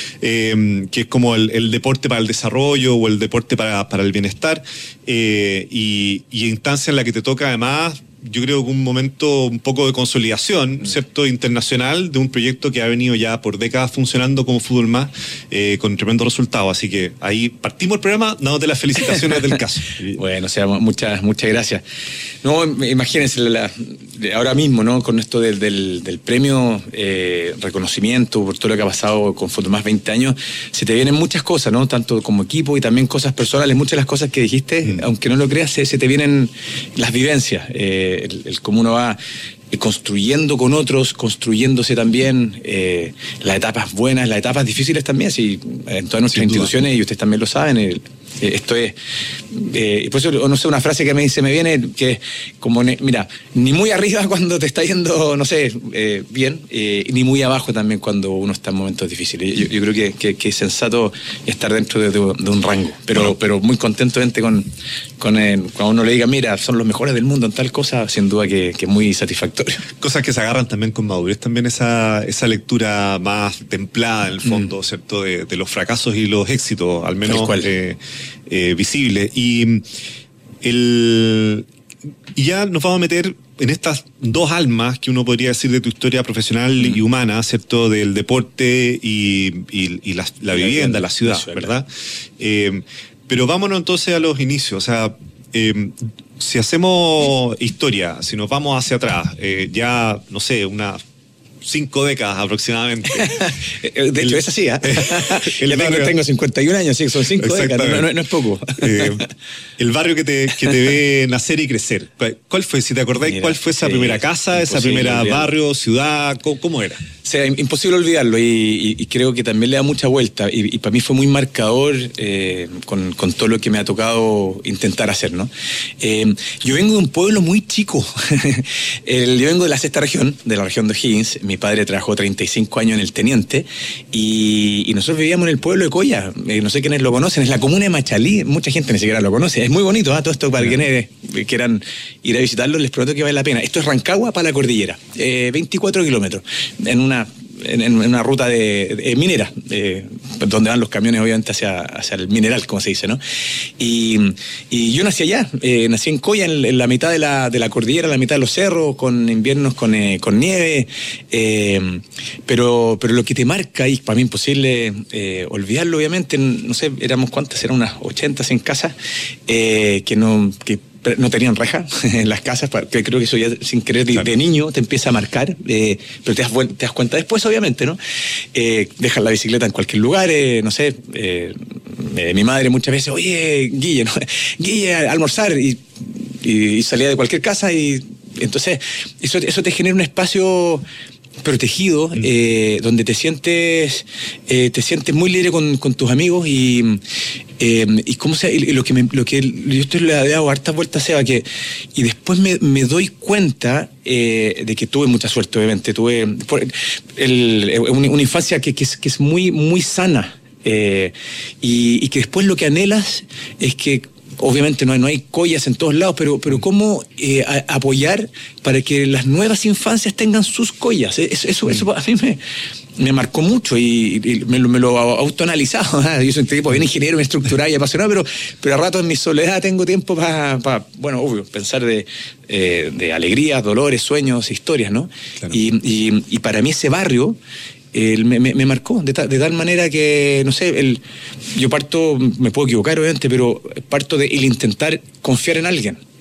J: eh, que es como el, el deporte para el desarrollo o el deporte para, para el bienestar, eh, y, y instancia en la que te toca además, yo creo que un momento un poco de consolidación, ¿cierto?, internacional de un proyecto que ha venido ya por décadas funcionando como Fútbol Más, eh, con tremendo resultado. Así que ahí partimos el programa dándote las felicitaciones del caso.
K: Bueno, o sea, muchas, muchas gracias. No, imagínense, la, ahora mismo, ¿no?, con esto del, del, del premio, eh, reconocimiento por todo lo que ha pasado con Fútbol Más veinte años, se te vienen muchas cosas, ¿no?, tanto como equipo y también cosas personales. Muchas de las cosas que dijiste, mm. aunque no lo creas, se, se te vienen las vivencias. Eh, El, el cómo uno va construyendo con otros, construyéndose también, eh, las etapas buenas, las etapas difíciles también, sí, en todas nuestras instituciones, y ustedes también lo saben, el, eh, esto es, eh, y por eso, no sé, una frase que me, se me viene, que como, ne, mira, ni muy arriba cuando te está yendo, no sé, eh, bien, eh, ni muy abajo también cuando uno está en momentos difíciles. Yo, yo creo que, que, que es sensato estar dentro de, de, de un rango, pero, bueno, pero muy contento con, con el, cuando uno le diga, mira, son los mejores del mundo en tal cosa, sin duda que es muy satisfactorio.
J: Cosas que se agarran también con madurez, también esa, esa lectura más templada en el fondo, mm. ¿cierto?, de, de los fracasos y los éxitos, al menos eh, eh, visibles. Y, el, y ya nos vamos a meter en estas dos almas que uno podría decir de tu historia profesional mm. y humana, ¿cierto?, del deporte y, y, y la, la vivienda, la ciudad, ¿verdad? Eh, pero vámonos entonces a los inicios, o sea, eh, si hacemos historia, si nos vamos hacia atrás, eh, ya, no sé, unas cinco décadas aproximadamente.
K: De hecho, el, es así, ¿eh? Ya tengo, tengo cincuenta y un años, sí, son cinco décadas, no, no, no es poco.
J: Eh, el barrio que te, que te ve nacer y crecer, ¿cuál fue, si te acordáis, Mira, cuál fue esa sí, primera casa, esa primera olvidarlo. barrio, ciudad, ¿cómo, cómo era?
K: O sea, imposible olvidarlo, y, y, y creo que también le da mucha vuelta, y, y para mí fue muy marcador eh, con, con todo lo que me ha tocado intentar hacer, ¿no? Eh, yo vengo de un pueblo muy chico, el, yo vengo de la sexta región, de la región de O'Higgins. Mi padre trabajó treinta y cinco años en el Teniente, y, y nosotros vivíamos en el pueblo de Coya, eh, no sé quiénes lo conocen, es la comuna de Machalí, mucha gente ni siquiera lo conoce, es muy bonito, ¿eh? Todo esto para sí. quienes quieran ir a visitarlo, les prometo que vale la pena. Esto es Rancagua para la cordillera, eh, veinticuatro kilómetros, en una En, en una ruta de, de minera, eh, donde van los camiones obviamente hacia, hacia el mineral, como se dice, ¿no? Y, y yo nací allá, eh, nací en Coya, en, en la mitad de la, de la cordillera, en la mitad de los cerros, con inviernos con, eh, con nieve, eh, pero, pero lo que te marca, y para mí imposible eh, olvidarlo, obviamente, no sé, éramos cuántas, eran unas ochenta, cien casas, eh, que no... que no tenían reja en las casas, que creo que eso ya sin querer de, claro. de niño te empieza a marcar, eh, pero te das, te das cuenta después, obviamente, ¿no? Eh, dejan la bicicleta en cualquier lugar, eh, no sé, eh, eh, mi madre muchas veces, oye, Guille, ¿no? Guille, a almorzar, y, y, y salía de cualquier casa, y entonces eso, eso te genera un espacio protegido, mm. eh, donde te sientes eh, te sientes muy libre con, con tus amigos, y eh, y cómo sea, y lo que me, lo que yo estoy le he dado hartas vueltas, Seba, que y después me, me doy cuenta eh, de que tuve mucha suerte, obviamente tuve el, el, una, una infancia que, que, es, que es muy muy sana, eh, y, y que después lo que anhelas es que obviamente no hay, no hay collas en todos lados, pero, pero cómo eh, a, apoyar para que las nuevas infancias tengan sus collas. Eso, eso, eso a mí me, me marcó mucho, y, y me, lo, me lo he autoanalizado. ¿eh? Yo soy un tipo bien ingeniero, bien estructurado y apasionado, pero, pero a ratos en mi soledad tengo tiempo para, pa, bueno, obvio, pensar de, eh, de alegrías, dolores, sueños, historias, ¿no? Claro. Y, y, y para mí ese barrio... El, me, me, me marcó de, ta, de tal manera que, no sé, el, yo parto, me puedo equivocar obviamente, pero parto de el intentar confiar en alguien.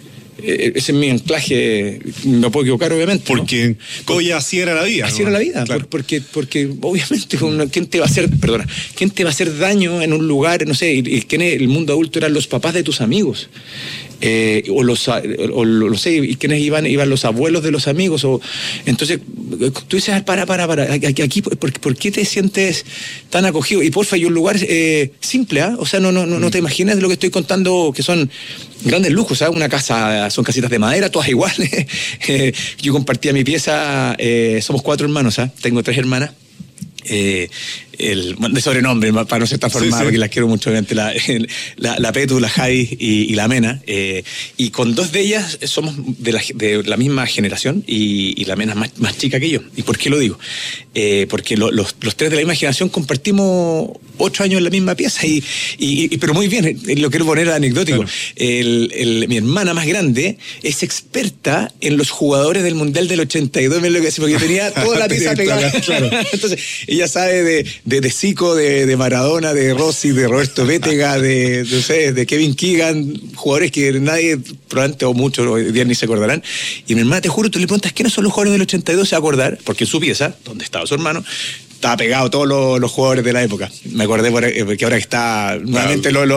K: eh, ese es mi anclaje, me puedo equivocar obviamente.
J: Porque ¿no? Coya así era la vida.
K: Así
J: ¿no?
K: era la vida,
J: claro.
K: por, porque, porque obviamente ¿quién te va a hacer, perdona, quién te va a hacer daño en un lugar, no sé, y, y quién es el mundo adulto eran los papás de tus amigos. Eh, o los, o no sé, y quiénes iban, iban los abuelos de los amigos, o entonces tú dices, para, para, para, aquí, aquí ¿por, ¿por qué te sientes tan acogido? Y porfa, hay un lugar eh, simple, ¿ah? ¿eh? O sea, no, no, no, no te imaginas de lo que estoy contando, que son grandes lujos, ¿sabes? ¿eh? Una casa, son casitas de madera, todas iguales. eh, yo compartía mi pieza, eh, somos cuatro hermanos, ¿ah? ¿eh? Tengo tres hermanas. Eh, el, de sobrenombre, para no ser tan formal, sí, sí. porque las quiero mucho, obviamente, la, la, la Petu, la Javi y, y la Mena, eh, y con dos de ellas somos de la, de la misma generación, y, y la Mena es más, más chica que yo. ¿Y por qué lo digo? Eh, porque lo, los, los tres de la misma generación compartimos ocho años en la misma pieza, y, y, y pero muy bien, lo quiero poner anecdótico. Claro. El, el, mi hermana más grande es experta en los jugadores del Mundial del ochenta y dos, me lo que decía, porque yo tenía toda la pieza pegada. Claro. Entonces, ella sabe de de, de Zico, de, de Maradona, de Rossi, de Roberto Bétega, de, de, no sé, de Kevin Keegan, jugadores que nadie, probablemente o muchos hoy día ni se acordarán. Y mi hermana, te juro, tú le preguntas quiénes son los jugadores del ochenta y dos, se va a acordar, porque en su pieza, donde estaba su hermano, estaba pegado todos los, los jugadores de la época. Me acordé porque ahora que está nuevamente los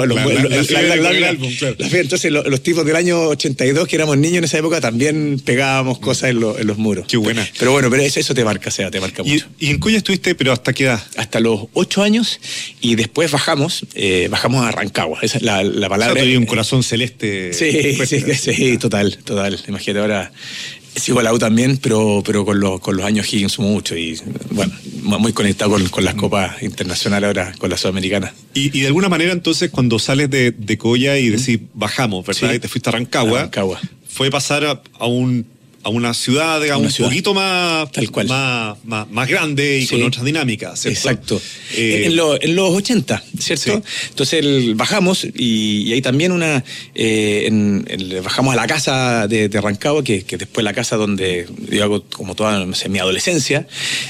K: álbum. Entonces los, los tipos del año ochenta y dos, que éramos niños en esa época, también pegábamos cosas en, lo, en los muros.
J: Qué buena.
K: Pero bueno, pero eso, eso te marca, o sea, te marca mucho.
J: ¿Y, y en Coya estuviste, pero hasta qué edad?
K: Hasta los ocho años, y después bajamos, eh, bajamos a Rancagua. Esa es la, la palabra.
J: O sea, tenía un corazón celeste.
K: Sí, sí, sí, sí, total, total. Imagínate ahora. Sigo la U también, pero, pero con, los, con los años Higgins mucho, y bueno, muy conectado con, con las copas internacionales ahora, con la Sudamericana.
J: Y, y de alguna manera entonces cuando sales de, de Coya y decís bajamos, ¿verdad? Sí. Y te fuiste a Rancagua, a Rancagua. Fue pasar a, a un a una ciudad, digamos, una ciudad. un poquito más, Tal cual. más, más, más grande y sí. con otras dinámicas, ¿cierto?
K: Exacto. Eh, en, lo, en los ochenta, ¿cierto? Sí. Entonces el, bajamos y, y hay también una... Eh, en, en, bajamos a la casa de, de Rancagua, que, que después la casa donde yo hago como toda no sé, mi adolescencia,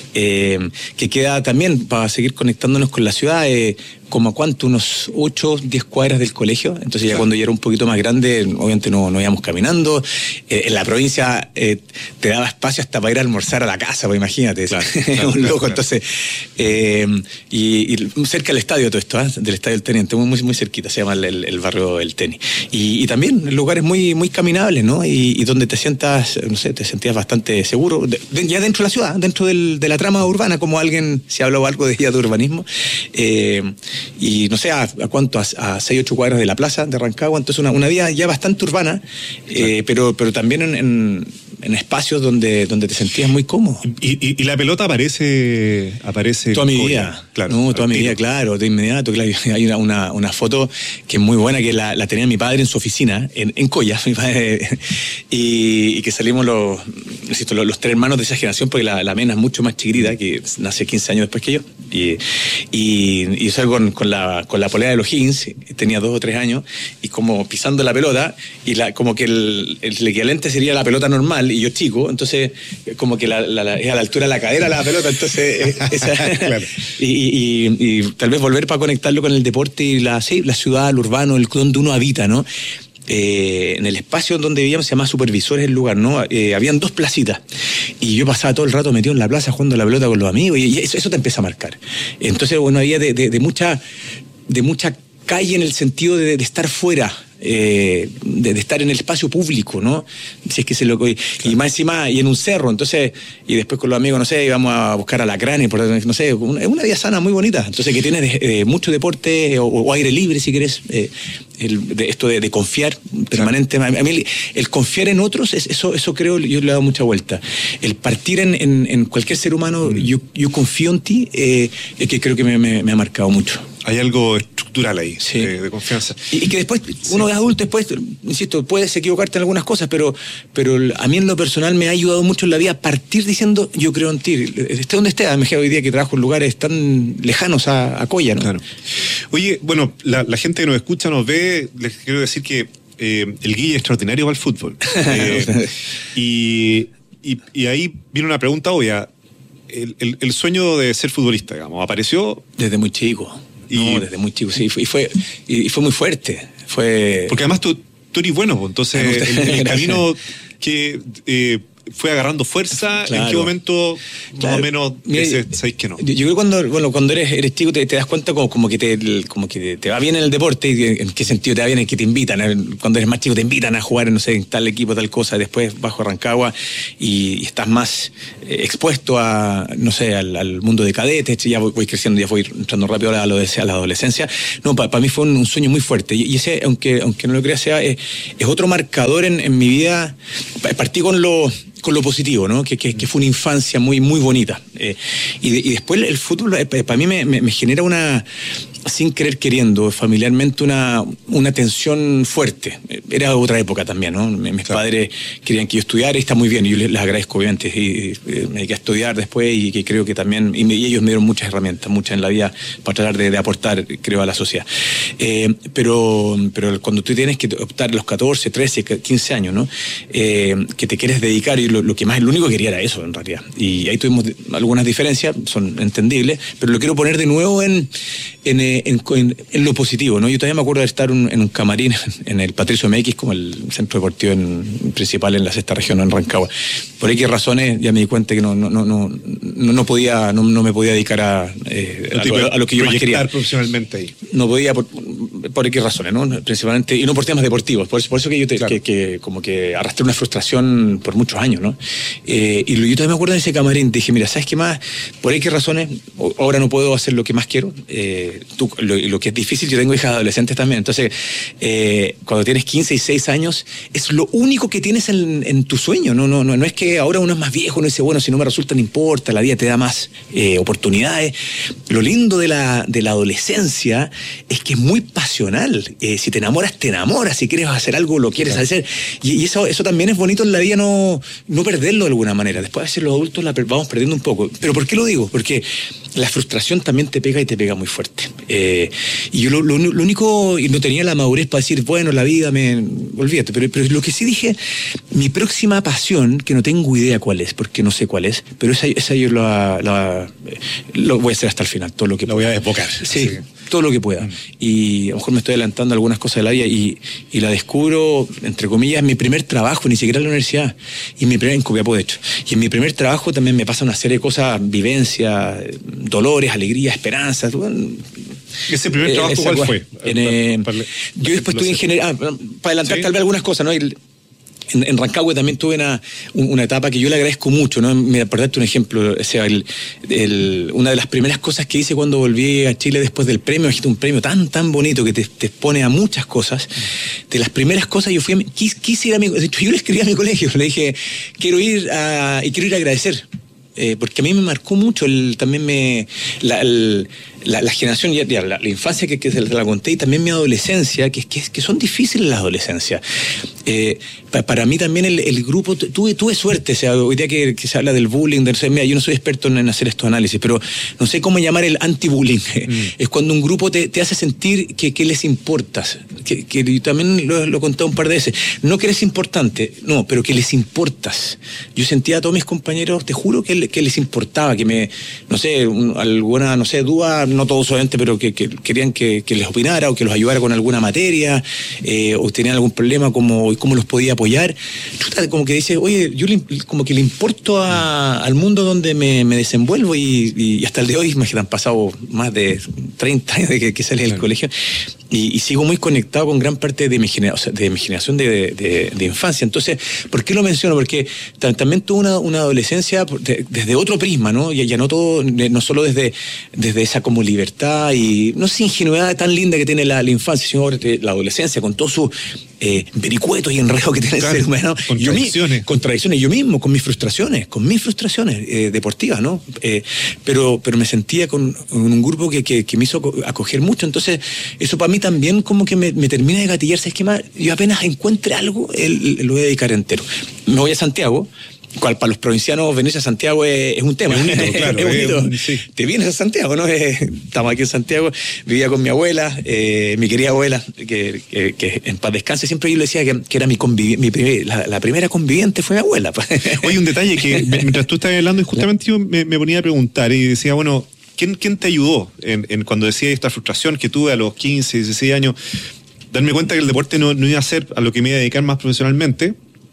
K: eh, que queda también para seguir conectándonos con la ciudad, eh, como a cuánto, unos ocho, diez cuadras del colegio. Entonces ya claro. cuando yo era un poquito más grande, obviamente no, no íbamos caminando. Eh, en la provincia eh, te daba espacio hasta para ir a almorzar a la casa, pues imagínate. Claro, claro, un loco, claro. Entonces, eh, y, y cerca del estadio todo esto, ¿eh? Del estadio del tenis, muy, muy cerquita, se llama el, el barrio del tenis. Y, y también lugares muy, muy caminables, ¿no? Y, y donde te sientas, no sé, te sentías bastante seguro, de, de, ya dentro de la ciudad, dentro del, de la trama urbana, como alguien, si habló algo de ella de urbanismo. Eh, y no sé a, a cuánto, a seis, ocho cuadras de la plaza de Rancagua, entonces una, una vida ya bastante urbana, eh, pero, pero también en, en, en espacios donde, donde te sentías muy cómodo.
J: Y, y, y la pelota aparece aparece
K: toda mi vida, claro, no, toda mi vida, claro, de inmediato, claro. Hay una, una, una foto que es muy buena, que la, la tenía mi padre en su oficina, en, en Coya, mi padre, y, y que salimos los, insisto, los, los tres hermanos de esa generación, porque la, la Mena es mucho más chiquitita, que nace quince años después que yo, y, y, y yo salgo con, con la con la polera de los Higgins, tenía dos o tres años, y como pisando la pelota, y la, como que el, el equivalente sería la pelota normal, y yo chico, entonces como que la, la, la, es a la altura de la cadera la pelota, entonces esa, claro. y, y, y, y tal vez volver para conectarlo con el deporte y la, sí, la ciudad, el urbano, el donde uno habita, ¿no? Eh, en el espacio donde vivíamos, se llama Supervisores el lugar, ¿no? Eh, habían dos placitas y yo pasaba todo el rato metido en la plaza jugando la pelota con los amigos, y, y eso, eso te empieza a marcar. Entonces, bueno, había de, de, de mucha de mucha calle en el sentido de, de estar fuera, eh, de, de estar en el espacio público, ¿no? Si es que se lo y, claro. y más encima y en un cerro, entonces, y después con los amigos, no sé, íbamos a buscar alacranes, por no sé, una, una vida sana muy bonita, entonces que tiene de, de mucho deporte o, o aire libre, si querés, eh, el, de, esto de, de confiar permanente. Claro. A mí el, el confiar en otros, es, eso eso creo, yo le he dado mucha vuelta. El partir en, en, en cualquier ser humano, mm. yo, yo confío en ti, eh, es que creo que me, me, me ha marcado mucho.
J: Hay algo estructural ahí, sí. de, de confianza.
K: Y, y que después, uno sí. de adulto, después, insisto, puedes equivocarte en algunas cosas, pero, pero a mí en lo personal me ha ayudado mucho en la vida a partir diciendo, yo creo en ti. Esté donde esté, me hoy día que trabajo en lugares tan lejanos a, a Coya, ¿no?
J: Claro. Oye, bueno, la, la gente que nos escucha, nos ve, les quiero decir que eh, el Guille es extraordinario para el fútbol. eh, y, y, y ahí viene una pregunta obvia. El, el, el sueño de ser futbolista, digamos, ¿apareció?
K: Desde muy chico. Y no, desde muy chico, sí, y fue, y fue muy fuerte. Fue...
J: Porque además tú, tú eres bueno, pues, entonces el, el camino que eh, fue agarrando fuerza, claro. ¿En qué momento más claro. o menos sabéis que no?
K: Yo, yo creo que cuando, bueno, cuando eres, eres chico te, te das cuenta como, como que, te, como que te va bien en el deporte. Y ¿en qué sentido te va bien? En que te invitan. Cuando eres más chico te invitan a jugar en, no sé, en tal equipo, tal cosa. Después bajo Rancagua y, y estás más eh, expuesto a, no sé, al, al mundo de cadetes. Ya voy, voy creciendo, ya voy entrando rápido a la, a la adolescencia. No, para pa mí fue un, un sueño muy fuerte. Y, y ese, aunque, aunque no lo crea, sea, es, es otro marcador en, en mi vida. Partí con lo... con lo positivo, ¿no? Que, que, que fue una infancia muy, muy bonita. Eh, y, de, y después el fútbol eh, para mí me, me, me genera una, sin querer queriendo, familiarmente una, una tensión fuerte. Era otra época también, ¿no? Mis claro. padres querían que yo estudiara y está muy bien, y yo les, les agradezco obviamente. Y, y, me dediqué a estudiar después y que creo que también, y, me, y ellos me dieron muchas herramientas, muchas en la vida para tratar de, de aportar, creo, a la sociedad. Eh, pero, pero cuando tú tienes que optar a los catorce, trece, quince años, ¿no? Eh, que te quieres dedicar y Lo, lo que más, lo único que quería era eso en realidad, y ahí tuvimos algunas diferencias, son entendibles, pero lo quiero poner de nuevo en en, en, en, en lo positivo, ¿no? Yo todavía me acuerdo de estar un, en un camarín en el Patricio M X, como el centro deportivo en, principal en la sexta región, en Rancagua. Por X razones ya me di cuenta que no no no no no, no podía no, no me podía dedicar a, eh, a, lo, a lo que yo más quería
J: profesionalmente ahí.
K: No podía por, por X razones, ¿no? Principalmente, y no por temas deportivos, por eso, por eso que yo te, claro. que, que como que arrastré una frustración por muchos años, ¿no? Eh, y yo todavía me acuerdo de ese camarín, dije, mira, ¿sabes qué más? Por X razones, ahora no puedo hacer lo que más quiero, eh, tú, lo, lo que es difícil, yo tengo hijas adolescentes también, entonces, eh, cuando tienes quince y seis años, es lo único que tienes en, en tu sueño, no, no, no, no es que ahora uno es más viejo, uno dice, bueno, si no me resulta, no importa, la vida te da más eh, oportunidades. Lo lindo de la, de la adolescencia es que es muy pasional, eh, si te enamoras, te enamoras, si quieres hacer algo, lo quieres claro. hacer, y, y eso, eso también es bonito en la vida, no, no perderlo de alguna manera. Después a veces los adultos la vamos perdiendo un poco. ¿Pero por qué lo digo? Porque la frustración también te pega y te pega muy fuerte. Eh, y yo lo, lo, lo único, y no tenía la madurez para decir, bueno, la vida me... Olvídate, pero, pero lo que sí dije, mi próxima pasión, que no tengo idea cuál es, porque no sé cuál es, pero esa, esa yo la, la, lo voy a hacer hasta el final, todo lo que
J: lo voy a desbocar.
K: Sí. sí. Todo lo que pueda. Mm. Y a lo mejor me estoy adelantando algunas cosas de la vida y, y la descubro, entre comillas, en mi primer trabajo, ni siquiera en la universidad, y en mi primer, en Copiapó, de hecho. Y en mi primer trabajo también me pasa una serie de cosas, vivencias, dolores, alegrías, esperanzas.
J: ¿Ese primer trabajo eh, cuál fue?
K: En, eh, para, para, yo después estuve en general, ah, para adelantar ¿sí? tal vez algunas cosas, ¿no? El, En, en Rancagua también tuve una, una etapa que yo le agradezco mucho, ¿no? Mira, por darte un ejemplo, o sea, el, el, una de las primeras cosas que hice cuando volví a Chile después del premio, un premio tan, tan bonito que te, te expone a muchas cosas. De las primeras cosas yo fui a mi, quis, quise ir a mi, de hecho yo le escribí a mi colegio, le dije, quiero ir a, y quiero ir a agradecer. Eh, porque a mí me marcó mucho el, también me la, el, la, la generación, ya, ya, la, la infancia que, que se la conté, y también mi adolescencia, que, que, que son difíciles las adolescencias. Eh, pa, para mí también el, el grupo, tuve, tuve suerte, o sea, hoy día que, que se habla del bullying, de, mira, yo no soy experto en, en hacer estos análisis, pero no sé cómo llamar el anti-bullying. Mm. Es cuando un grupo te, te hace sentir que, que les importas, que, que yo también lo, lo he contado un par de veces, no que eres importante, no, pero que les importas. Yo sentía a todos mis compañeros, te juro que que les importaba, que me, no sé, un, alguna, no sé, duda, no todos obviamente, pero que, que querían que, que les opinara o que los ayudara con alguna materia, eh, o tenían algún problema, como cómo los podía apoyar. Como que dice, oye, yo le, como que le importo a, al mundo donde me, me desenvuelvo, y, y hasta el de hoy, me han pasado más de treinta años de que, que salí del claro. colegio, y, y sigo muy conectado con gran parte de mi, genera, o sea, de mi generación de, de, de infancia. Entonces, ¿por qué lo menciono? Porque también tuve una, una adolescencia de, desde otro prisma, ¿no? Ya, ya no todo, no solo desde, desde esa como libertad y, no sé, ingenuidad tan linda que tiene la, la infancia, sino la adolescencia, con todo su eh, vericuetos y enredos que tiene claro, el ser humano. Contradicciones. Yo, contradicciones, yo mismo, con mis frustraciones, con mis frustraciones eh, deportivas, ¿no? Eh, pero, pero me sentía con, con un grupo que, que, que me hizo acoger mucho, entonces eso para mí también como que me, me termina de gatillar. ¿Sabes qué más? Yo apenas encuentre algo, el, el, lo voy a dedicar entero. Me voy a Santiago, cual para los provincianos venirse a Santiago es, es un tema. Es un hito, claro. Es un hito. Sí. Te vienes a Santiago, ¿no? Estamos aquí en Santiago, vivía con mi abuela, eh, mi querida abuela, que, que, que en paz descanse. Siempre yo le decía que, que era mi conviviente, mi primer, la, la primera conviviente fue mi abuela.
J: Oye, un detalle que mientras tú estabas hablando, justamente yo me, me ponía a preguntar y decía, bueno, ¿quién, quién te ayudó en, en cuando decía esta frustración que tuve a los quince, dieciséis años? darme cuenta que el deporte no, no iba a ser a lo que me iba a dedicar más profesionalmente,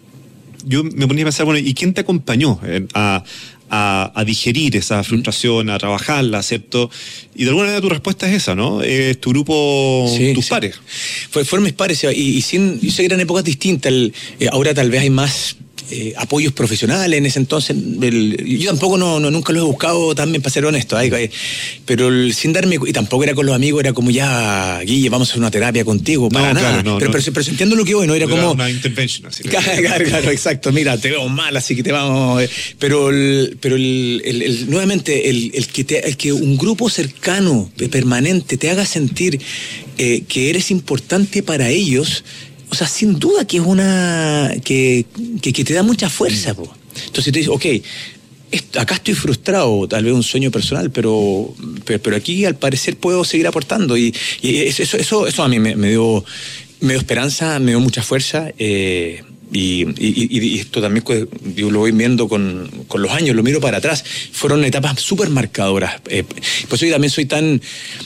J: yo me ponía a pensar, bueno, ¿y quién te acompañó eh, a, a, a digerir esa frustración, a trabajarla, ¿cierto? Y de alguna manera tu respuesta es esa, ¿no? Es tu grupo,
K: sí,
J: tus
K: sí.
J: pares.
K: Fue, fueron mis pares, y, y sin, yo sé que eran épocas distintas. El, eh, ahora tal vez hay más eh, apoyos profesionales. En ese entonces, el, yo tampoco no, no nunca lo he buscado también, para ser honesto, ¿eh? Eh, pero el, sin darme, y tampoco era con los amigos, era como ya, Guille, vamos a hacer una terapia contigo, para
J: No,
K: nada.
J: claro, no,
K: pero,
J: no.
K: pero, pero entiendo lo que voy, ¿no? Era
J: Era
K: como
J: una intervention, así.
K: Claro, claro, claro, exacto. Mira, te veo mal, así que te vamos. eh, Pero, el, pero el, el, el- nuevamente, el, el, que te- el que un grupo cercano, eh, permanente, te haga sentir eh, que eres importante para ellos, o sea, sin duda que es una. que, que, que te da mucha fuerza, po. Entonces te dices, ok. Esto- acá estoy frustrado, tal vez un sueño personal, pero, pero, pero aquí al parecer puedo seguir aportando. Y, y eso, eso, eso, eso a mí me, me dio me dio esperanza, me dio mucha fuerza. eh, y, y- y- y esto también pues, yo lo voy viendo con, con los años, lo miro para atrás. Fueron etapas súper marcadoras. Eh, por eso yo también soy tan...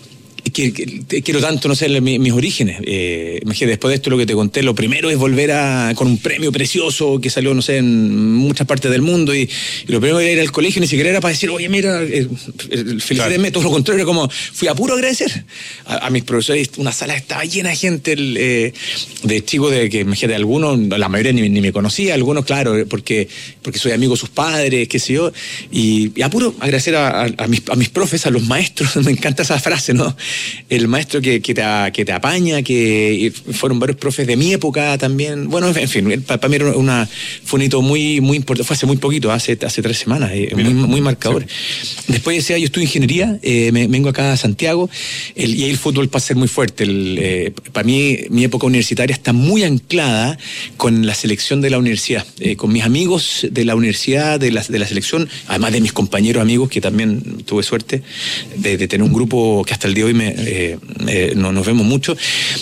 K: Que, que- te quiero tanto, no sé, mi- mis orígenes. Eh, imagínate, después de esto lo que te conté, lo primero es volver a con un premio precioso que salió, no sé, en muchas partes del mundo, y, y lo primero era ir al colegio, ni siquiera era para decir, oye, mira, eh, eh, felicíteme, todo lo contrario, era como, fui a puro agradecer a, a mis profesores. Una sala estaba llena de gente, el, eh, de chicos de que, imagínate, algunos, la mayoría ni, ni me conocía, algunos, claro, porque, porque soy amigo de sus padres, qué sé yo, y, y a puro agradecer a, a- a mis, a mis profes, a los maestros. Me encanta esa frase, ¿no? El maestro que, que, te, a- que te apaña, que fueron varios profes de mi época también. Bueno, en fin, para, para mí era una, fue un hito muy, muy importante. Fue hace muy poquito, hace, hace tres semanas, eh, muy, muy marcador. Después decía, yo estudio ingeniería, eh, me, vengo acá a Santiago, el, y ahí el fútbol pasa a ser muy fuerte. El, eh, para mí, mi época universitaria está muy anclada con la selección de la universidad, eh, con mis amigos de la universidad, de la, de la selección, además de mis compañeros amigos, que también tuve suerte de, de tener un grupo que hasta el día de hoy me, eh, eh, no, nos vemos mucho.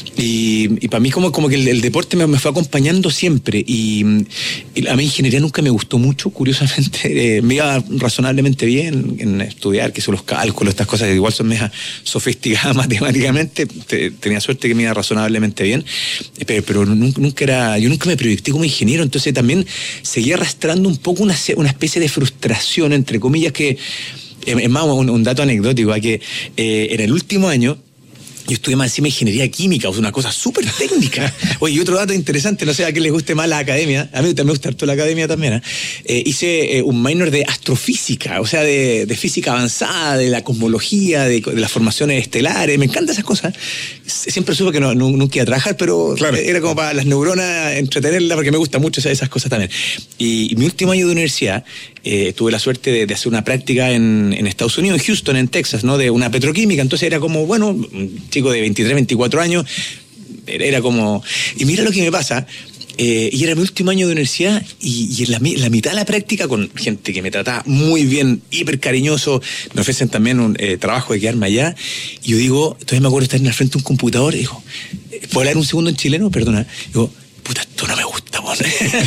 K: Y, y para mí como, como que el, el deporte me, me fue acompañando siempre. Y, y a mí ingeniería nunca me gustó mucho, curiosamente. Eh, me iba razonablemente bien en estudiar, que son los cálculos, estas cosas que igual son mejas sofisticadas matemáticamente. Te- tenía suerte que me iba razonablemente bien. Pero, pero nunca, nunca era, yo nunca me proyecté como ingeniero, entonces también seguía arrastrando un poco una, se- una especie de frustración, entre comillas, que es más un, un dato anecdótico, a que eh, en el último año yo estudié más encima ingeniería química, o sea, una cosa súper técnica. Oye, y otro dato interesante, no sé a quién les guste más la academia, a mí también me gusta harto la academia también, ¿eh? Eh, hice eh, un minor de astrofísica, o sea, de, de física avanzada, de la cosmología, de, de las formaciones estelares, me encantan esas cosas. Siempre supe que no, no- nunca iba a trabajar, pero era como para las neuronas entretenerla, porque me gustan mucho esas, esas cosas también. Y, y mi último año de universidad, eh, tuve la suerte de, de hacer una práctica en, en Estados Unidos, en Houston, en Texas, ¿no? De una petroquímica. Entonces era como, bueno, un chico de veintitrés, veinticuatro años, era, era como... Y mira lo que me pasa, eh, y era mi último año de universidad, y, y en la, mi- la mitad de la práctica, con gente que me trataba muy bien, hiper cariñoso, me ofrecen también un eh, trabajo de quedarme allá, y yo digo, todavía me acuerdo de estar en el frente de un computador, y digo, ¿puedo hablar un segundo en chileno? Perdona. Digo, puta, esto no me gusta, weón.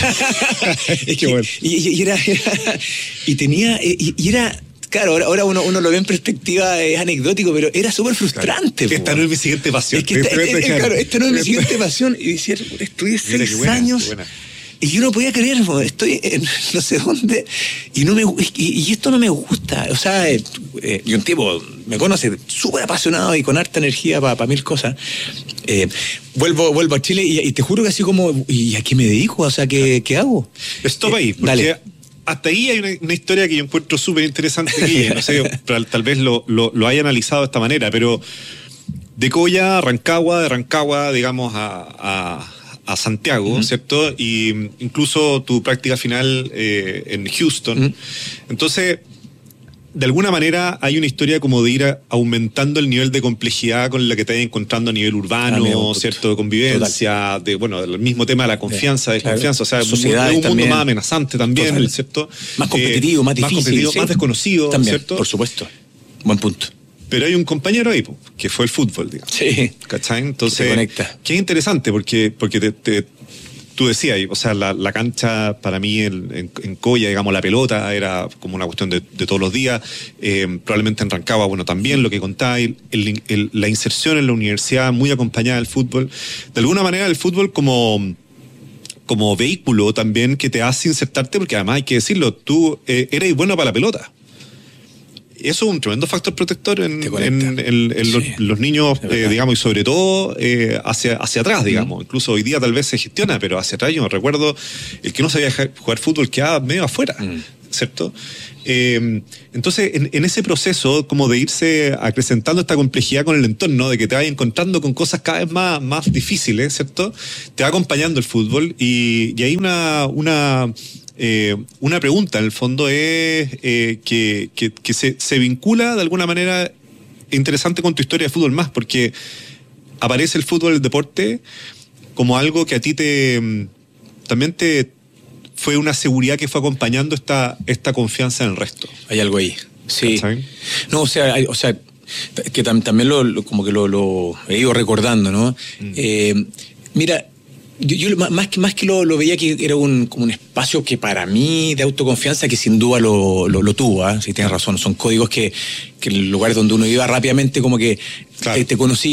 K: Es que- y, y- y era, era- y tenía, y, y era, claro, ahora, ahora uno, uno lo ve en perspectiva, es anecdótico, pero era súper frustrante.
J: Claro. Esta no es mi siguiente pasión.
K: Es que esta, es- es- claro, esta no es mi siguiente pasión. Y decía, estudié
J: Mira, qué
K: seis
J: buena,
K: años.
J: qué buena.
K: Y yo no podía creer, po, estoy en no sé dónde, y no me y, y esto no me gusta. O sea, eh, eh, y un tipo me conoce, súper apasionado y con harta energía para mil cosas. Eh, vuelvo, vuelvo a Chile y, y te juro que así como, ¿y a qué me dedico? O sea, ¿qué, qué hago?
J: Stop
K: Eh,
J: ahí, porque
K: dale.
J: hasta ahí hay una, una historia que yo encuentro súper interesante, que no sé, tal, tal vez lo, lo, lo haya analizado de esta manera, pero de Coya a Rancagua, de Rancagua, digamos, a, a, a Santiago, uh-huh. ¿cierto? Y mm, incluso tu práctica final eh, en Houston. Uh-huh. Entonces, de alguna manera hay una historia como de ir a, aumentando el nivel de complejidad con la que te vas encontrando a nivel urbano, ah, ¿cierto? De convivencia, total. De, bueno, el mismo tema de la confianza, de desconfianza, claro. O sea,
K: Sociedades
J: un, un mundo
K: también.
J: más amenazante también, total. ¿Cierto?
K: Más competitivo, eh, más difícil.
J: Más competitivo,
K: ¿sí?
J: más desconocido,
K: también,
J: ¿cierto?
K: Por supuesto. Buen punto.
J: Pero hay un compañero ahí, que fue el fútbol, digamos.
K: Sí.
J: ¿Cachai? Entonces,
K: se conecta.
J: Que es interesante porque, porque te, te, tú decías, o sea, la, la cancha para mí en, en, en Coya, digamos, la pelota era como una cuestión de, de todos los días. Eh, probablemente en Rancagua, bueno, también lo que contáis, el, el, la inserción en la universidad muy acompañada del fútbol. De alguna manera el fútbol como... como vehículo también que te hace insertarte, porque además hay que decirlo, tú eh, eres bueno para la pelota. Eso es un tremendo factor protector en, en, en, en sí, los, los niños, eh, digamos, y sobre todo eh, hacia, hacia atrás, digamos. Mm. Incluso hoy día tal vez se gestiona, pero hacia atrás yo me recuerdo, el que no sabía jugar fútbol quedaba medio afuera, mm. ¿cierto? Eh, entonces, en, en ese proceso, como de irse acrecentando esta complejidad con el entorno, de que te vas encontrando con cosas cada vez más, más difíciles, ¿cierto? Te va acompañando el fútbol y, y hay una... una Eh, una pregunta en el fondo es eh, que, que, que se, se vincula de alguna manera interesante con tu historia de fútbol más, porque aparece el fútbol, el deporte, como algo que a ti te también te fue una seguridad que fue acompañando esta, esta confianza en el resto.
K: Hay algo ahí, sí. ¿Saben? No, o sea, hay, o sea que tam, también lo, lo, como que lo, lo he ido recordando, ¿no? Mm. Eh, mira, Yo, yo más que más que lo, lo veía que era un como un espacio que para mí de autoconfianza, que sin duda lo, lo, lo tuvo, ¿eh? Si tienes razón, son códigos que, que en lugares donde uno iba rápidamente como que claro. te, te conocí